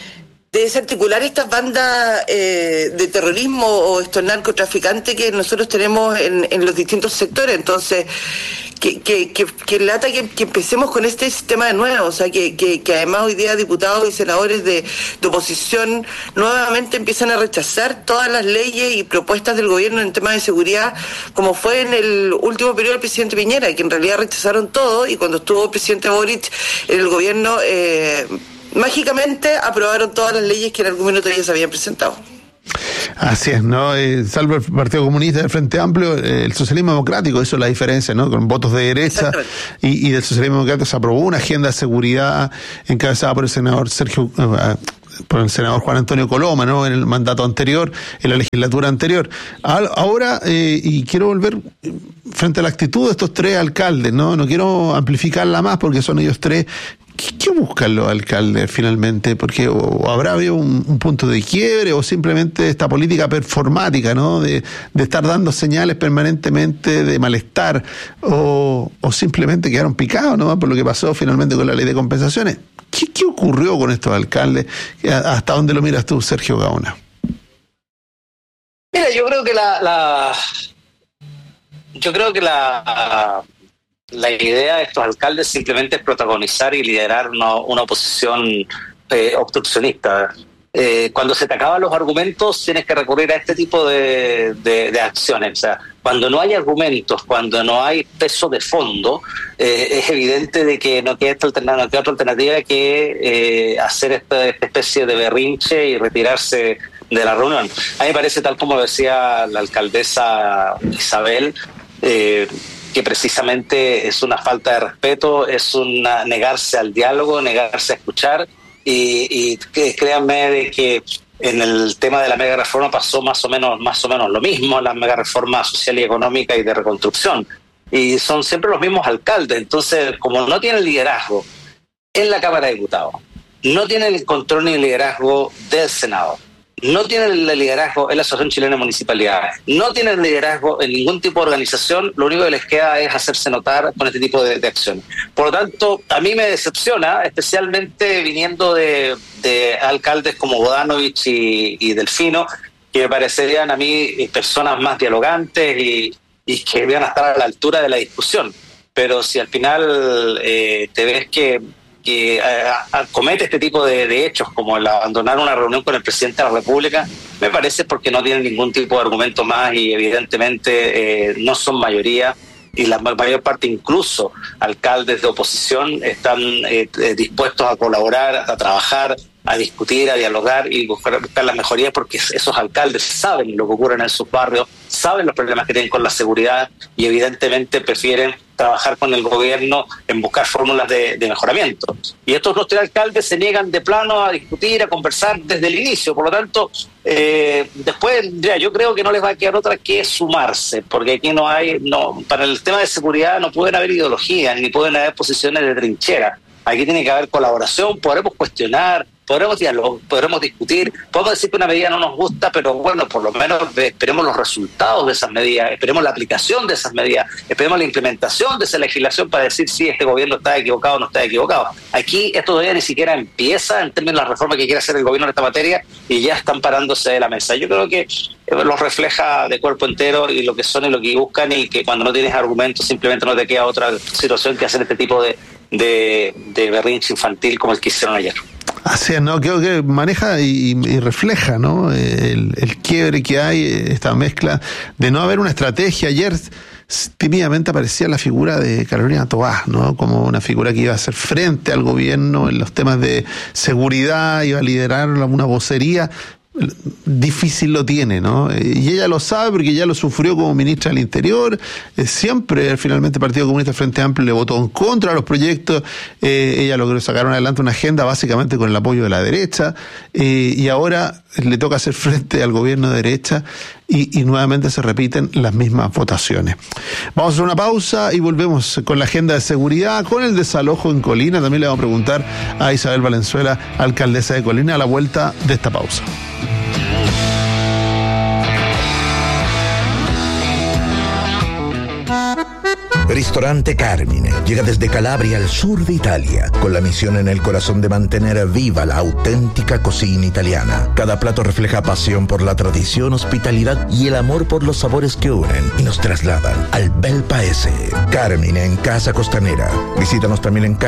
desarticular estas bandas de terrorismo o estos narcotraficantes que nosotros tenemos en los distintos sectores. Entonces, que lata que empecemos con este sistema de nuevo, o sea, que además hoy día diputados y senadores de oposición nuevamente empiezan a rechazar todas las leyes y propuestas del gobierno en temas de seguridad, como fue en el último periodo del presidente Piñera, que en realidad rechazaron todo, y cuando estuvo el presidente Boric en el gobierno, mágicamente aprobaron todas las leyes que en algún minuto ya se habían presentado. Así es, ¿no? Salvo el Partido Comunista del Frente Amplio, el socialismo democrático hizo la diferencia, ¿no? Con votos de derecha y del socialismo democrático se aprobó una agenda de seguridad encabezada por el senador Juan Antonio Coloma, ¿no? En el mandato anterior, en la legislatura anterior. Ahora, y quiero volver frente a la actitud de estos tres alcaldes, ¿no? No quiero amplificarla más porque son ellos tres. ¿Qué buscan los alcaldes finalmente? Porque o habrá habido un punto de quiebre o simplemente esta política performática, ¿no? De estar dando señales permanentemente de malestar o simplemente quedaron picados, ¿no? Por lo que pasó finalmente con la ley de compensaciones. ¿Qué ocurrió con estos alcaldes? ¿Hasta dónde lo miras tú, Sergio Gaona? Mira, yo creo que la idea de estos alcaldes simplemente es protagonizar y liderar una oposición obstruccionista. Cuando se te acaban los argumentos, tienes que recurrir a este tipo de acciones. O sea, cuando no hay argumentos, cuando no hay peso de fondo, es evidente de que no queda otra alternativa que hacer esta especie de berrinche y retirarse de la reunión. A mí me parece, tal como decía la alcaldesa Isabel, que precisamente es una falta de respeto, es una negarse al diálogo, negarse a escuchar, y créanme de que en el tema de la mega reforma pasó más o menos lo mismo, la mega reforma social y económica y de reconstrucción, y son siempre los mismos alcaldes. Entonces, como no tienen liderazgo en la Cámara de Diputados, no tienen el control ni el liderazgo del Senado, no tienen el liderazgo en la Asociación Chilena de Municipalidades, no tienen liderazgo en ningún tipo de organización, lo único que les queda es hacerse notar con este tipo de acciones. Por lo tanto, a mí me decepciona, especialmente viniendo de alcaldes como Bodanovich y Delfino, que me parecerían a mí personas más dialogantes y que debían estar a la altura de la discusión. Pero si al final te ves que comete este tipo de hechos, como el abandonar una reunión con el presidente de la República, me parece porque no tienen ningún tipo de argumento más y evidentemente no son mayoría, y la mayor parte, incluso alcaldes de oposición, están dispuestos a colaborar, a trabajar, a discutir, a dialogar y buscar las mejorías, porque esos alcaldes saben lo que ocurre en sus barrios, saben los problemas que tienen con la seguridad y evidentemente prefieren trabajar con el gobierno en buscar fórmulas de mejoramiento. Y estos dos tres alcaldes se niegan de plano a discutir, a conversar desde el inicio. Por lo tanto, después yo creo que no les va a quedar otra que sumarse, porque aquí para el tema de seguridad no pueden haber ideologías, ni pueden haber posiciones de trinchera. Aquí tiene que haber colaboración, podremos cuestionar, podremos dialogar, podremos discutir, podemos decir que una medida no nos gusta, pero bueno, por lo menos esperemos los resultados de esas medidas, esperemos la aplicación de esas medidas, esperemos la implementación de esa legislación para decir si este gobierno está equivocado o no está equivocado. Aquí esto todavía ni siquiera empieza en términos de la reforma que quiere hacer el gobierno en esta materia y ya están parándose de la mesa. Yo creo que los refleja de cuerpo entero y lo que son y lo que buscan, y que cuando no tienes argumentos simplemente no te queda otra situación que hacer este tipo de berrinche infantil como el que hicieron ayer. Así es, ¿no? Creo que maneja y refleja, ¿no? El quiebre que hay, esta mezcla de no haber una estrategia. Ayer tímidamente aparecía la figura de Carolina Toá, ¿no? Como una figura que iba a hacer frente al gobierno en los temas de seguridad, iba a liderar una vocería. Difícil lo tiene, ¿no? Y ella lo sabe porque ya lo sufrió como ministra del Interior. Siempre, finalmente, el Partido Comunista Frente Amplio le votó en contra de los proyectos. Ella logró sacar adelante una agenda básicamente con el apoyo de la derecha, y ahora le toca hacer frente al gobierno de derecha y nuevamente se repiten las mismas votaciones. Vamos a hacer una pausa y volvemos con la agenda de seguridad, con el desalojo en Colina. También le vamos a preguntar a Isabel Valenzuela, alcaldesa de Colina, a la vuelta de esta pausa. Ristorante Carmine llega desde Calabria al sur de Italia, con la misión en el corazón de mantener viva la auténtica cocina italiana. Cada plato refleja pasión por la tradición, hospitalidad y el amor por los sabores que unen y nos trasladan al bel paese. Carmine en Casa Costanera. Visítanos también en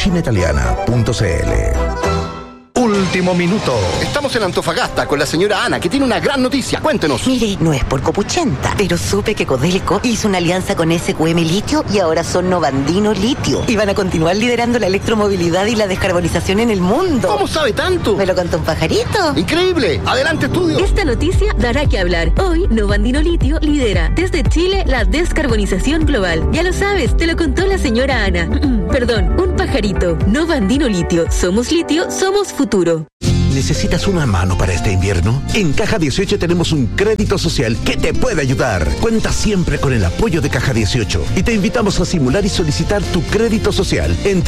carminecucinaitaliana.cl. Último minuto. Estamos en Antofagasta con la señora Ana, que tiene una gran noticia. Cuéntenos. Mire, no es por copuchenta, pero supe que Codelco hizo una alianza con SQM Litio y ahora son Novandino Litio. Y van a continuar liderando la electromovilidad y la descarbonización en el mundo. ¿Cómo sabe tanto? ¿Me lo contó un pajarito? ¡Increíble! ¡Adelante, estudio! Esta noticia dará que hablar. Hoy, Novandino Litio lidera desde Chile la descarbonización global. Ya lo sabes, te lo contó la señora Ana. Perdón, un pajarito. Novandino Litio. Somos litio, somos futuro. ¿Necesitas una mano para este invierno? En Caja 18 tenemos un crédito social que te puede ayudar. Cuenta siempre con el apoyo de Caja 18 y te invitamos a simular y solicitar tu crédito social en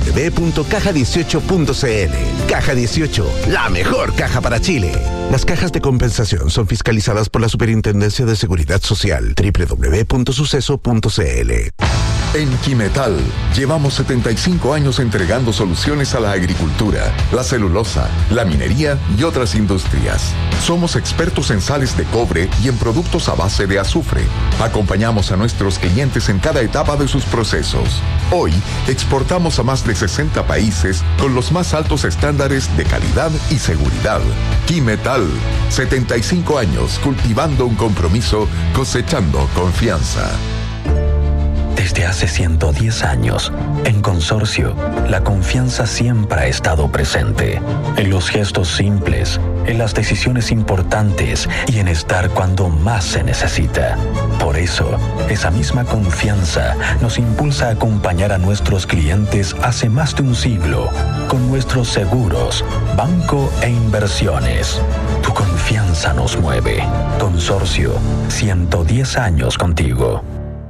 www.caja18.cl. Caja 18, la mejor caja para Chile. Las cajas de compensación son fiscalizadas por la Superintendencia de Seguridad Social. www.suceso.cl. En Quimetal llevamos 75 años entregando soluciones a la agricultura, la celulosa, la minería y otras industrias. Somos expertos en sales de cobre y en productos a base de azufre. Acompañamos a nuestros clientes en cada etapa de sus procesos. Hoy exportamos a más de 60 países con los más altos estándares de calidad y seguridad. Quimetal, 75 años cultivando un compromiso, cosechando confianza. Desde hace 110 años, en Consorcio, la confianza siempre ha estado presente. En los gestos simples, en las decisiones importantes y en estar cuando más se necesita. Por eso, esa misma confianza nos impulsa a acompañar a nuestros clientes hace más de un siglo, con nuestros seguros, banco e inversiones. Tu confianza nos mueve. Consorcio, 110 años contigo.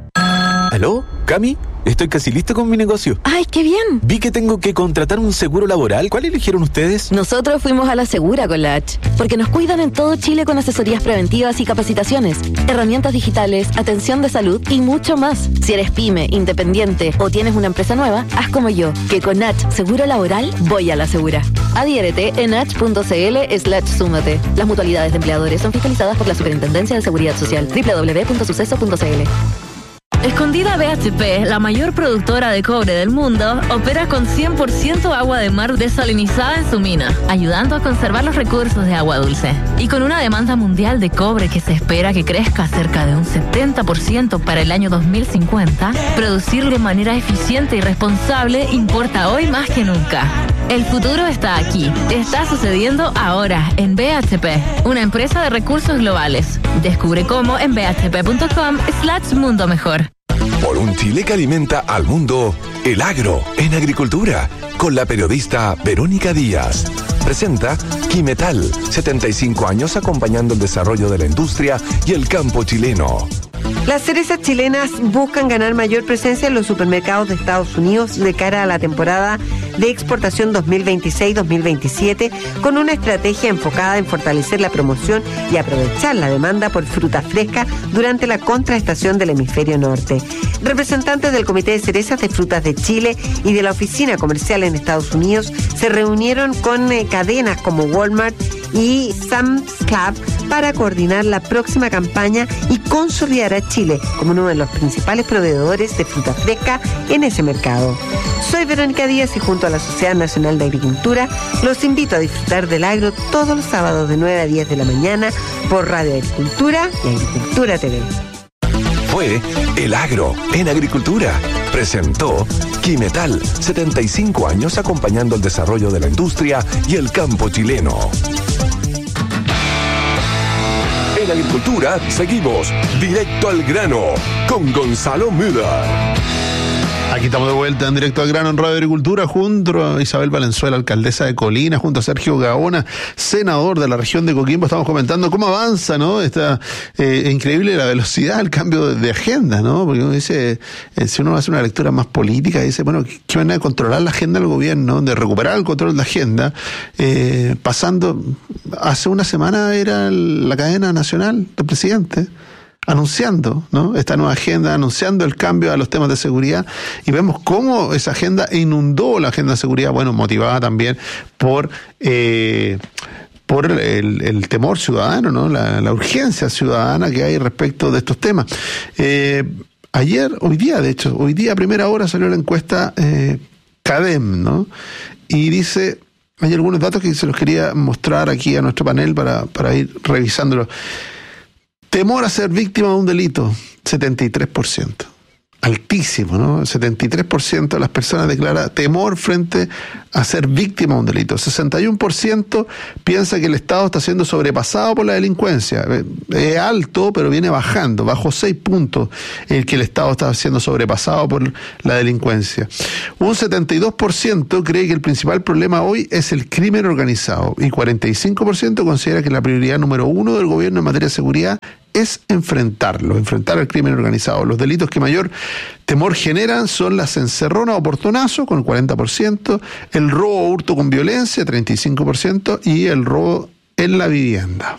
¿Aló? ¿Cami? Estoy casi listo con mi negocio. ¡Ay, qué bien! Vi que tengo que contratar un seguro laboral. ¿Cuál eligieron ustedes? Nosotros fuimos a la Segura con la H, porque nos cuidan en todo Chile con asesorías preventivas y capacitaciones, herramientas digitales, atención de salud y mucho más. Si eres pyme, independiente o tienes una empresa nueva, haz como yo, que con H Seguro Laboral voy a la Segura. Adhiérete en h.cl/súmate. Las mutualidades de empleadores son fiscalizadas por la Superintendencia de Seguridad Social. www.suceso.cl. Escondida BHP, la mayor productora de cobre del mundo, opera con 100% agua de mar desalinizada en su mina, ayudando a conservar los recursos de agua dulce. Y con una demanda mundial de cobre que se espera que crezca cerca de un 70% para el año 2050, producir de manera eficiente y responsable importa hoy más que nunca. El futuro está aquí. Está sucediendo ahora en BHP, una empresa de recursos globales. Descubre cómo en bhp.com/mundo mejor. Por un Chile que alimenta al mundo, el agro en agricultura, con la periodista Verónica Díaz. Presenta Quimetal, 75 años acompañando el desarrollo de la industria y el campo chileno. Las cerezas chilenas buscan ganar mayor presencia en los supermercados de Estados Unidos de cara a la temporada de exportación 2026-2027, con una estrategia enfocada en fortalecer la promoción y aprovechar la demanda por fruta fresca durante la contraestación del hemisferio norte. Representantes del Comité de Cerezas de Frutas de Chile y de la Oficina Comercial en Estados Unidos se reunieron con cadenas como Walmart y Sam's Club para coordinar la próxima campaña y consolidar a Chile como uno de los principales proveedores de fruta fresca en ese mercado. Soy Verónica Díaz y junto a la Sociedad Nacional de Agricultura los invito a disfrutar del agro todos los sábados de 9 a 10 de la mañana por Radio Agricultura y Agricultura TV. Fue El Agro en Agricultura. Presentó Quimetal, 75 años acompañando el desarrollo de la industria y el campo chileno. En Agricultura seguimos directo al grano con Gonzalo Müller. Aquí estamos de vuelta en Directo al Grano en Radio Agricultura junto a Isabel Valenzuela, alcaldesa de Colina, junto a Sergio Gaona, senador de la región de Coquimbo. Estamos comentando cómo avanza, ¿no? Está increíble la velocidad, el cambio de agenda, ¿no? Porque uno dice, si uno hace una lectura más política, dice, bueno, ¿qué manera de controlar la agenda del gobierno? De recuperar el control de la agenda, pasando, hace una semana era la cadena nacional del presidente. anunciando, ¿no?, esta nueva agenda, anunciando el cambio a los temas de seguridad, y vemos cómo esa agenda inundó la agenda de seguridad, bueno, motivada también por el temor ciudadano, ¿no?, la urgencia ciudadana que hay respecto de estos temas. Hoy día a primera hora salió la encuesta CADEM, ¿no?, y dice, hay algunos datos que se los quería mostrar aquí a nuestro panel para ir revisándolos. Temor a ser víctima de un delito, 73%. Altísimo, ¿no? 73% de las personas declara temor frente a ser víctima de un delito. 61% piensa que el Estado está siendo sobrepasado por la delincuencia. Es alto, pero viene bajando, bajo 6 puntos el que el Estado está siendo sobrepasado por la delincuencia. Un 72% cree que el principal problema hoy es el crimen organizado y 45% considera que la prioridad número 1 del gobierno en materia de seguridad es enfrentar al crimen organizado. Los delitos que mayor temor generan son las encerronas o portonazos, con el 40%, el robo o hurto con violencia, 35%, y el robo en la vivienda.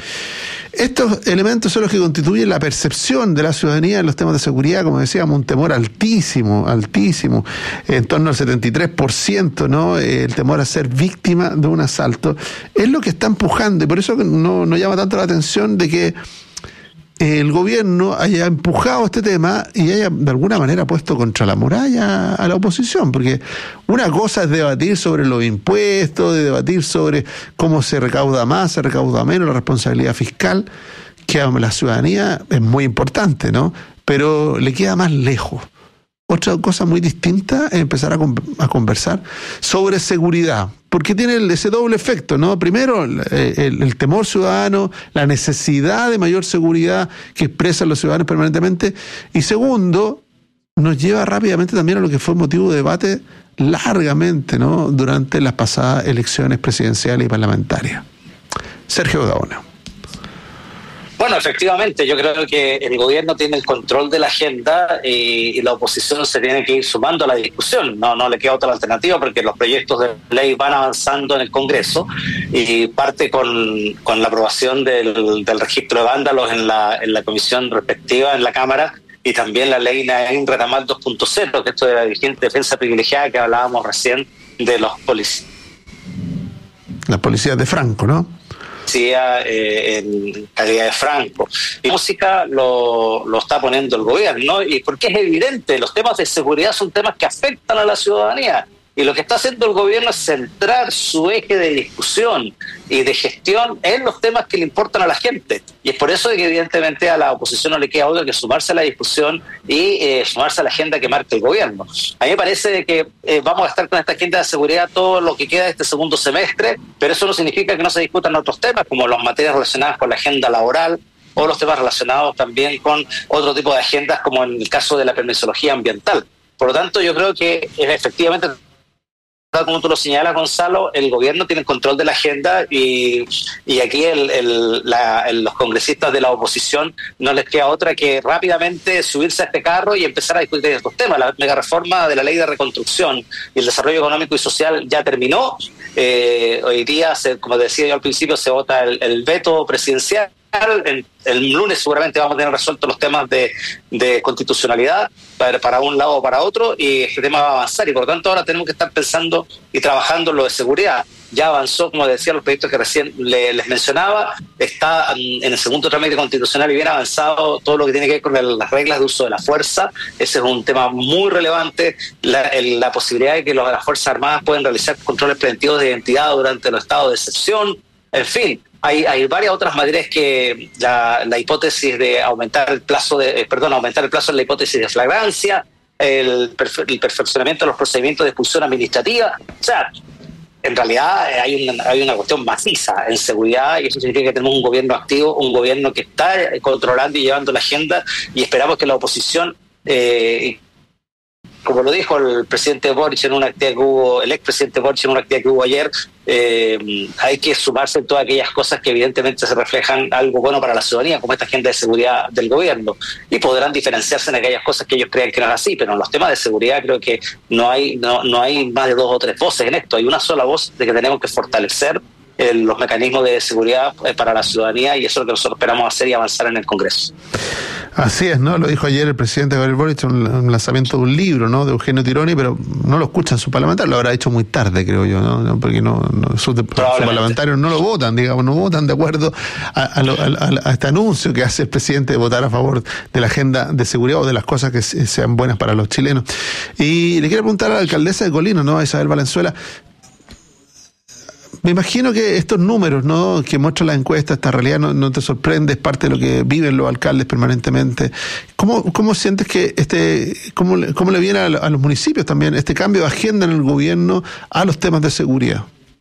Estos elementos son los que constituyen la percepción de la ciudadanía en los temas de seguridad, como decíamos, un temor altísimo, en torno al 73%, ¿no? El temor a ser víctima de un asalto, es lo que está empujando, y por eso no llama tanto la atención de que el gobierno haya empujado este tema y haya de alguna manera puesto contra la muralla a la oposición, porque una cosa es debatir sobre los impuestos, de debatir sobre cómo se recauda más, se recauda menos, la responsabilidad fiscal, que a la ciudadanía es muy importante, ¿no? Pero le queda más lejos. Otra cosa muy distinta es empezar a conversar sobre seguridad, porque tiene ese doble efecto, ¿no? Primero, el temor ciudadano, la necesidad de mayor seguridad que expresan los ciudadanos permanentemente, y segundo, nos lleva rápidamente también a lo que fue motivo de debate largamente, ¿no?, durante las pasadas elecciones presidenciales y parlamentarias. Sergio Gaona. Bueno, efectivamente, yo creo que el gobierno tiene el control de la agenda y la oposición se tiene que ir sumando a la discusión. No le queda otra alternativa porque los proyectos de ley van avanzando en el Congreso y parte con la aprobación del registro de vándalos en la comisión respectiva en la Cámara, y también la ley Naim Retamal 2.0, que esto de la defensa privilegiada que hablábamos recién de los policías. Las policías de Franco, ¿no? En calidad de Franco. Y música lo está poniendo el gobierno, y porque es evidente, los temas de seguridad son temas que afectan a la ciudadanía, y lo que está haciendo el gobierno es centrar su eje de discusión y de gestión en los temas que le importan a la gente, y es por eso que evidentemente a la oposición no le queda otra que sumarse a la discusión y sumarse a la agenda que marca el gobierno. A mí me parece que vamos a estar con esta agenda de seguridad todo lo que queda de este segundo semestre, pero eso no significa que no se discutan otros temas como las materias relacionadas con la agenda laboral o los temas relacionados también con otro tipo de agendas, como en el caso de la permisología ambiental. Por lo tanto, yo creo que efectivamente, como tú lo señalas, Gonzalo, el gobierno tiene el control de la agenda y aquí los congresistas de la oposición no les queda otra que rápidamente subirse a este carro y empezar a discutir estos temas. La mega reforma de la ley de reconstrucción y el desarrollo económico y social ya terminó. Hoy día, como decía yo al principio, se vota el veto presidencial. El lunes seguramente vamos a tener resueltos los temas de constitucionalidad para un lado o para otro, y este tema va a avanzar, y por lo tanto ahora tenemos que estar pensando y trabajando en lo de seguridad. Ya avanzó, como decía, los proyectos que recién les mencionaba, está en el segundo trámite constitucional y bien avanzado todo lo que tiene que ver con las reglas de uso de la fuerza. Ese es un tema muy relevante, la posibilidad de que las Fuerzas Armadas pueden realizar controles preventivos de identidad durante los estados de excepción. En fin, hay varias otras materias que la hipótesis de aumentar el plazo en la hipótesis de flagrancia, el perfeccionamiento de los procedimientos de expulsión administrativa. O sea, en realidad hay una cuestión maciza en seguridad, y eso significa que tenemos un gobierno activo, un gobierno que está controlando y llevando la agenda, y esperamos que la oposición, como lo dijo el presidente Boric en una actividad que hubo, el expresidente Boric en una actividad que hubo ayer, hay que sumarse en todas aquellas cosas que evidentemente se reflejan algo bueno para la ciudadanía, como esta agenda de seguridad del gobierno, y podrán diferenciarse en aquellas cosas que ellos crean que no es así, pero en los temas de seguridad creo que no hay más de 2 o 3 voces en esto. Hay una sola voz de que tenemos que fortalecer los mecanismos de seguridad para la ciudadanía, y eso es lo que nosotros esperamos hacer y avanzar en el Congreso. Así es, ¿no? Lo dijo ayer el presidente Gabriel Boric en un lanzamiento de un libro, ¿no? De Eugenio Tironi, pero no lo escuchan sus parlamentarios, lo habrá hecho muy tarde, creo yo, ¿no? Porque sus parlamentarios no lo votan, digamos, no votan de acuerdo a este anuncio que hace el presidente de votar a favor de la agenda de seguridad o de las cosas que sean buenas para los chilenos. Y le quiero preguntar a la alcaldesa de Colina, ¿no? A Isabel Valenzuela. Me imagino que estos números, ¿no?, que muestran las encuestas, esta realidad no te sorprende, es parte de lo que viven los alcaldes permanentemente. ¿Cómo sientes que cómo le viene a los municipios también este cambio de agenda en el gobierno a los temas de seguridad?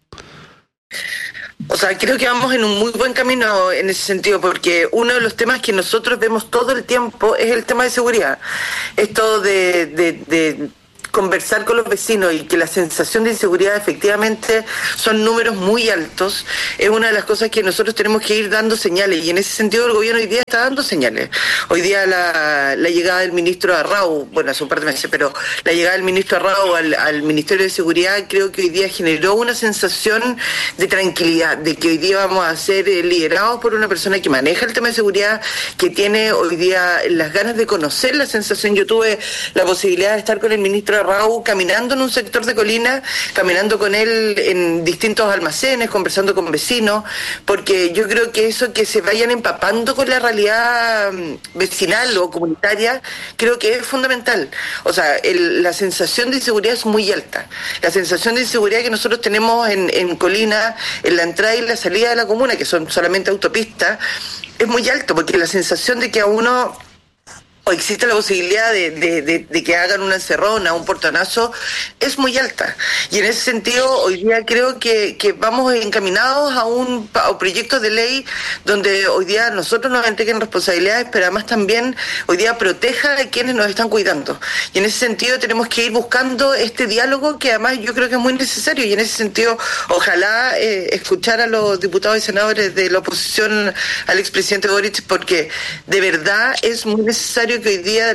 O sea, creo que vamos en un muy buen camino en ese sentido, porque uno de los temas que nosotros vemos todo el tiempo es el tema de seguridad. Esto de conversar con los vecinos y que la sensación de inseguridad efectivamente son números muy altos, es una de las cosas que nosotros tenemos que ir dando señales, y en ese sentido el gobierno hoy día está dando señales. Hoy día la llegada del ministro Arrau, bueno, hace un par de meses, pero la llegada del ministro Arrau al Ministerio de Seguridad creo que hoy día generó una sensación de tranquilidad, de que hoy día vamos a ser liderados por una persona que maneja el tema de seguridad, que tiene hoy día las ganas de conocer la sensación. Yo tuve la posibilidad de estar con el ministro Arrau caminando en un sector de Colina, caminando con él en distintos almacenes, conversando con vecinos, porque yo creo que eso, que se vayan empapando con la realidad vecinal o comunitaria, creo que es fundamental. O sea, la sensación de inseguridad es muy alta. La sensación de inseguridad que nosotros tenemos en Colina, en la entrada y la salida de la comuna, que son solamente autopistas, es muy alto, porque la sensación de que a uno o existe la posibilidad de que hagan una encerrona, un portonazo, es muy alta. Y en ese sentido, hoy día creo que vamos encaminados a un proyecto de ley donde hoy día nosotros nos entreguen responsabilidades, pero además también hoy día proteja a quienes nos están cuidando. Y en ese sentido tenemos que ir buscando este diálogo, que además yo creo que es muy necesario, y en ese sentido ojalá escuchar a los diputados y senadores de la oposición al expresidente Boric, porque de verdad es muy necesario que hoy día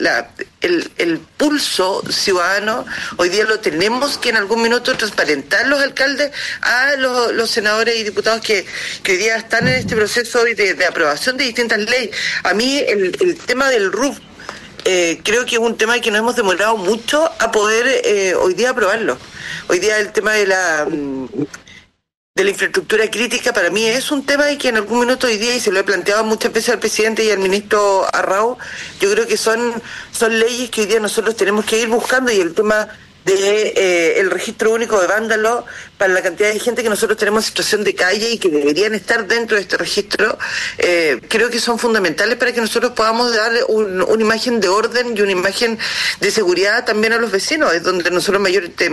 el pulso ciudadano, hoy día lo tenemos que en algún minuto transparentar los alcaldes a los senadores y diputados que hoy día están en este proceso de aprobación de distintas leyes. A mí el tema del RUF, creo que es un tema que nos hemos demorado mucho a poder hoy día aprobarlo. Hoy día el tema de la infraestructura crítica para mí es un tema que en algún minuto hoy día, y se lo he planteado muchas veces al presidente y al ministro Arrau, yo creo que son leyes que hoy día nosotros tenemos que ir buscando, y el tema de el registro único de vándalos para la cantidad de gente que nosotros tenemos en situación de calle y que deberían estar dentro de este registro, creo que son fundamentales para que nosotros podamos darle una imagen de orden y una imagen de seguridad también a los vecinos. Es donde nosotros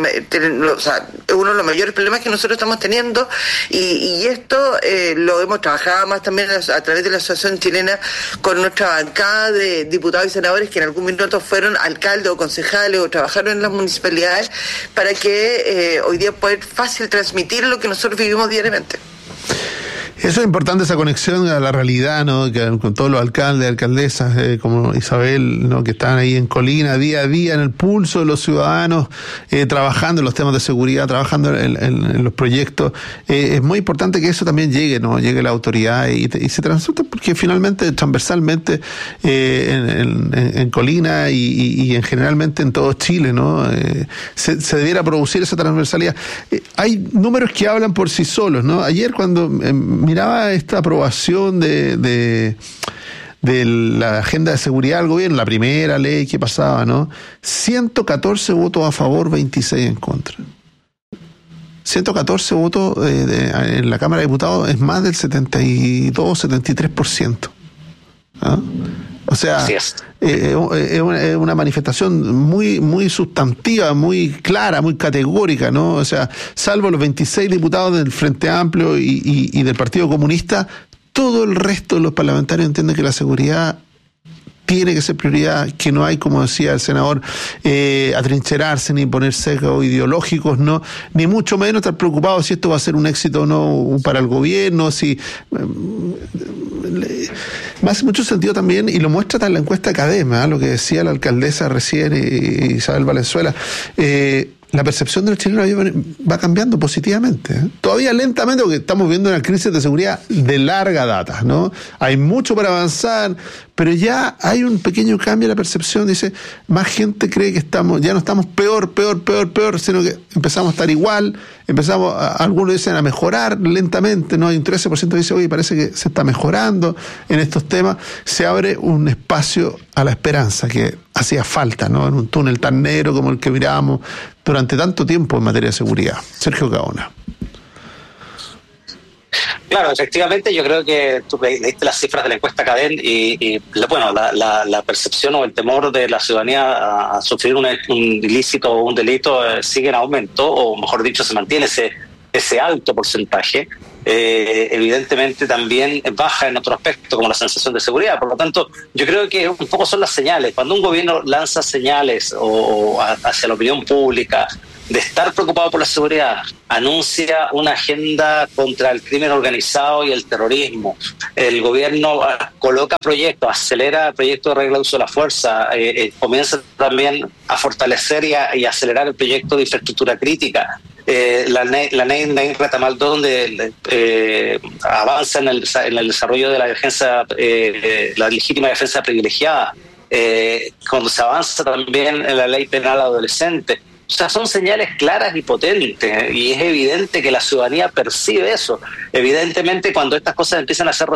es uno de los mayores problemas que nosotros estamos teniendo, y esto lo hemos trabajado más también a través de la Asociación Chilena con nuestra bancada de diputados y senadores que en algún minuto fueron alcaldes o concejales o trabajaron en las municipalidades, para que hoy día poder fácil transmitir lo que nosotros vivimos diariamente. Eso es importante, esa conexión a la realidad, ¿no? Con todos los alcaldes, alcaldesas, como Isabel, ¿no? Que están ahí en Colina día a día, en el pulso de los ciudadanos, trabajando en los temas de seguridad, trabajando en los proyectos. Es muy importante que eso también llegue, ¿no? Llegue la autoridad y se transmita, porque finalmente, transversalmente, en Colina y generalmente en todo Chile, ¿no? Se debiera producir esa transversalidad. Hay números que hablan por sí solos, ¿no? Ayer cuando miraba esta aprobación de la agenda de seguridad del gobierno, la primera ley que pasaba, ¿no? 114 votos a favor, 26 en contra. 114 votos en la Cámara de Diputados es más del 72-73%. ¿Ah? O sea, es una manifestación muy sustantiva, muy clara, muy categórica, ¿no? O sea, salvo los 26 diputados del Frente Amplio y del Partido Comunista, todo el resto de los parlamentarios entienden que la seguridad tiene que ser prioridad, que no hay, como decía el senador, atrincherarse ni poner sesgos ideológicos, no, ni mucho menos estar preocupados si esto va a ser un éxito o no para el gobierno, si me hace mucho sentido también, y lo muestra tan la encuesta Academia, lo que decía la alcaldesa recién, Isabel Valenzuela, la percepción de los chilenos va cambiando positivamente, ¿eh? Todavía lentamente, porque estamos viendo una crisis de seguridad de larga data, ¿no? Hay mucho para avanzar, pero ya hay un pequeño cambio en la percepción. Dice, más gente cree que ya no estamos peor, sino que empezamos a estar igual, algunos dicen a mejorar lentamente, ¿no? Hay un 13% que dice, oye, parece que se está mejorando en estos temas. Se abre un espacio a la esperanza que hacía falta, ¿no? En un túnel tan negro como el que mirábamos durante tanto tiempo en materia de seguridad. Sergio Gaona. Claro, efectivamente, yo creo que tú leíste las cifras de la encuesta Cadén y la percepción o el temor de la ciudadanía a sufrir un ilícito o un delito sigue en aumento, o mejor dicho, se mantiene ese alto porcentaje. Evidentemente también baja en otro aspecto, como la sensación de seguridad. Por lo tanto, yo creo que un poco son las señales. Cuando un gobierno lanza señales o hacia la opinión pública de estar preocupado por la seguridad, anuncia una agenda contra el crimen organizado y el terrorismo, el gobierno coloca proyectos, acelera proyectos de regla de uso de la fuerza, comienza también a fortalecer y acelerar el proyecto de infraestructura crítica. La ley Retamal 2, donde avanza en el desarrollo de la defensa, la legítima defensa privilegiada, cuando se avanza también en la ley penal adolescente. O sea, son señales claras y potentes, y es evidente que la ciudadanía percibe eso. Evidentemente, cuando estas cosas empiezan a dar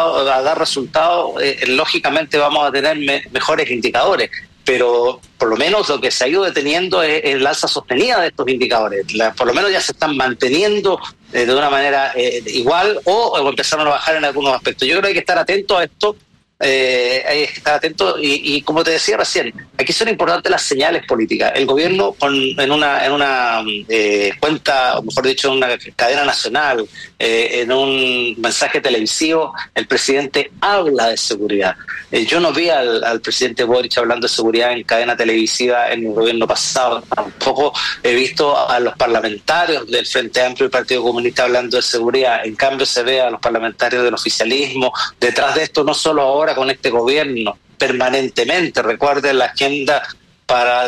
resultados, lógicamente vamos a tener mejores indicadores. Pero por lo menos lo que se ha ido deteniendo es el alza sostenida de estos indicadores. Por lo menos ya se están manteniendo de una manera igual o empezaron a bajar en algunos aspectos. Yo creo que hay que estar atento a esto. Hay que estar atento y como te decía recién, aquí son importantes las señales políticas. El gobierno en una cuenta, o mejor dicho, en una cadena nacional, en un mensaje televisivo, el presidente habla de seguridad. Yo no vi al presidente Boric hablando de seguridad en cadena televisiva en el gobierno pasado. Tampoco he visto a los parlamentarios del Frente Amplio y el Partido Comunista hablando de seguridad. En cambio se ve a los parlamentarios del oficialismo detrás de esto, no solo ahora con este gobierno, permanentemente. Recuerden la agenda para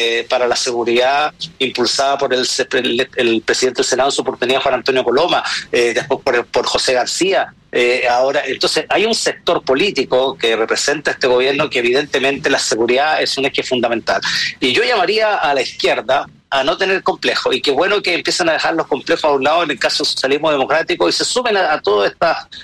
la seguridad impulsada por el presidente del Senado en su oportunidad, Juan Antonio Coloma, después por José García. Ahora, entonces, hay un sector político que representa este gobierno que evidentemente la seguridad es un eje fundamental. Y yo llamaría a la izquierda a no tener complejos, y qué bueno que empiezan a dejar los complejos a un lado en el caso del socialismo democrático y se sumen a toda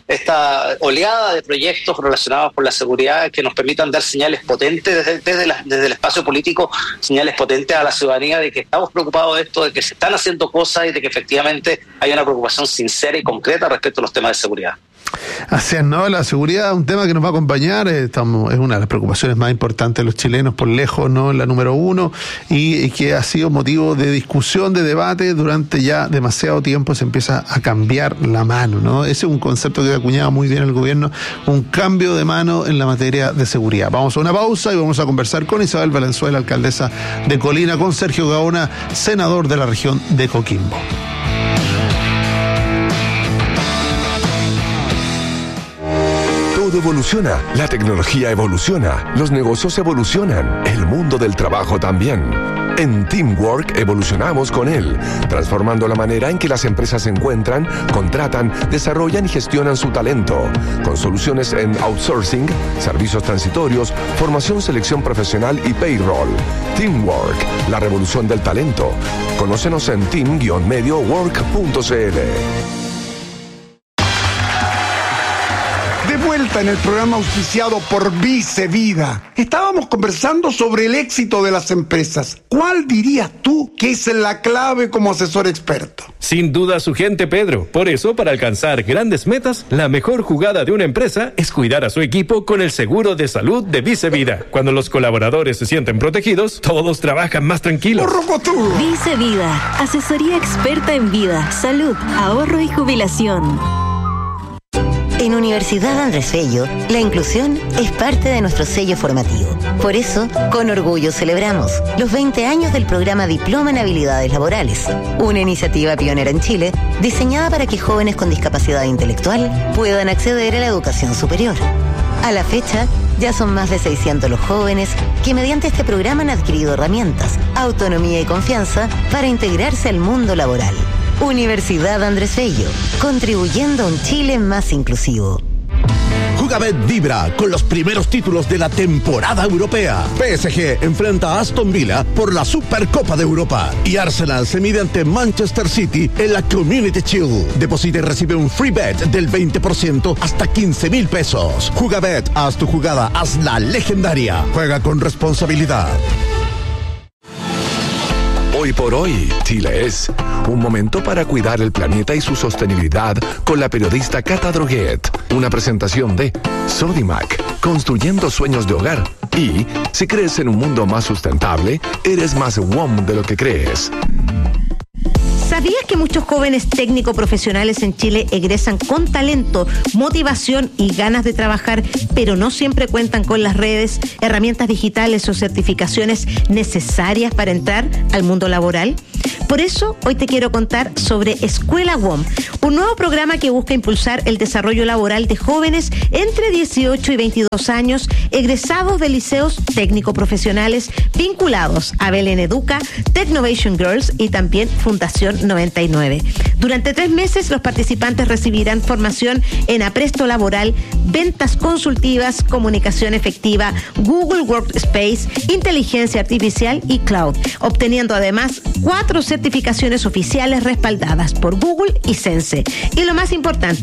esta oleada de proyectos relacionados con la seguridad que nos permitan dar señales potentes desde el espacio político, señales potentes a la ciudadanía de que estamos preocupados de esto, de que se están haciendo cosas y de que efectivamente hay una preocupación sincera y concreta respecto a los temas de seguridad. Así es, ¿no? La seguridad es un tema que nos va a acompañar, es una de las preocupaciones más importantes de los chilenos, por lejos, ¿no? La número uno, y que ha sido motivo de discusión, de debate durante ya demasiado tiempo. Se empieza a cambiar la mano, ¿no? Ese es un concepto que acuñaba muy bien el gobierno, un cambio de mano en la materia de seguridad. Vamos a una pausa y vamos a conversar con Isabel Valenzuela, alcaldesa de Colina, con Sergio Gaona, senador de la región de Coquimbo. Todo evoluciona, la tecnología evoluciona, los negocios evolucionan, el mundo del trabajo también. En Teamwork evolucionamos con él, transformando la manera en que las empresas se encuentran, contratan, desarrollan y gestionan su talento, con soluciones en outsourcing, servicios transitorios, formación, selección profesional y payroll. Teamwork, la revolución del talento. Conócenos en team-mediowork.cl. Vuelta en el programa auspiciado por Vice Vida. Estábamos conversando sobre el éxito de las empresas. ¿Cuál dirías tú que es la clave como asesor experto? Sin duda su gente, Pedro. Por eso, para alcanzar grandes metas, la mejor jugada de una empresa es cuidar a su equipo con el seguro de salud de Vice Vida. Cuando los colaboradores se sienten protegidos, todos trabajan más tranquilos. Vice Vida, asesoría experta en vida, salud, ahorro y jubilación. En Universidad Andrés Bello, la inclusión es parte de nuestro sello formativo. Por eso, con orgullo celebramos los 20 años del programa Diploma en Habilidades Laborales, una iniciativa pionera en Chile diseñada para que jóvenes con discapacidad intelectual puedan acceder a la educación superior. A la fecha, Ya son más de 600 los jóvenes que mediante este programa han adquirido herramientas, autonomía y confianza para integrarse al mundo laboral. Universidad Andrés Bello, contribuyendo a un Chile más inclusivo. Jugabet vibra con los primeros títulos de la temporada europea. PSG enfrenta a Aston Villa por la Supercopa de Europa y Arsenal se mide ante Manchester City en la Community Shield. Deposita y recibe un free bet del 20% hasta 15,000 pesos. Jugabet, haz tu jugada, hazla legendaria. Juega con responsabilidad. Hoy por hoy, Chile es un momento para cuidar el planeta y su sostenibilidad con la periodista Cata Droguet. Una presentación de Sodimac, construyendo sueños de hogar. Y si crees en un mundo más sustentable, eres más WOM de lo que crees. ¿Sabías que muchos jóvenes técnico profesionales en Chile egresan con talento, motivación y ganas de trabajar, pero no siempre cuentan con las redes, herramientas digitales o certificaciones necesarias para entrar al mundo laboral? Por eso, hoy te quiero contar sobre Escuela WOM, un nuevo programa que busca impulsar el desarrollo laboral de jóvenes entre 18 y 22 años, egresados de liceos técnico-profesionales vinculados a Belén Educa, Technovation Girls y también Fundación 99. Durante 3 meses, los participantes recibirán formación en apresto laboral, ventas consultivas, comunicación efectiva, Google Workspace, inteligencia artificial y cloud, obteniendo además 4 certificaciones oficiales respaldadas por Google y Sense. Y lo más importante,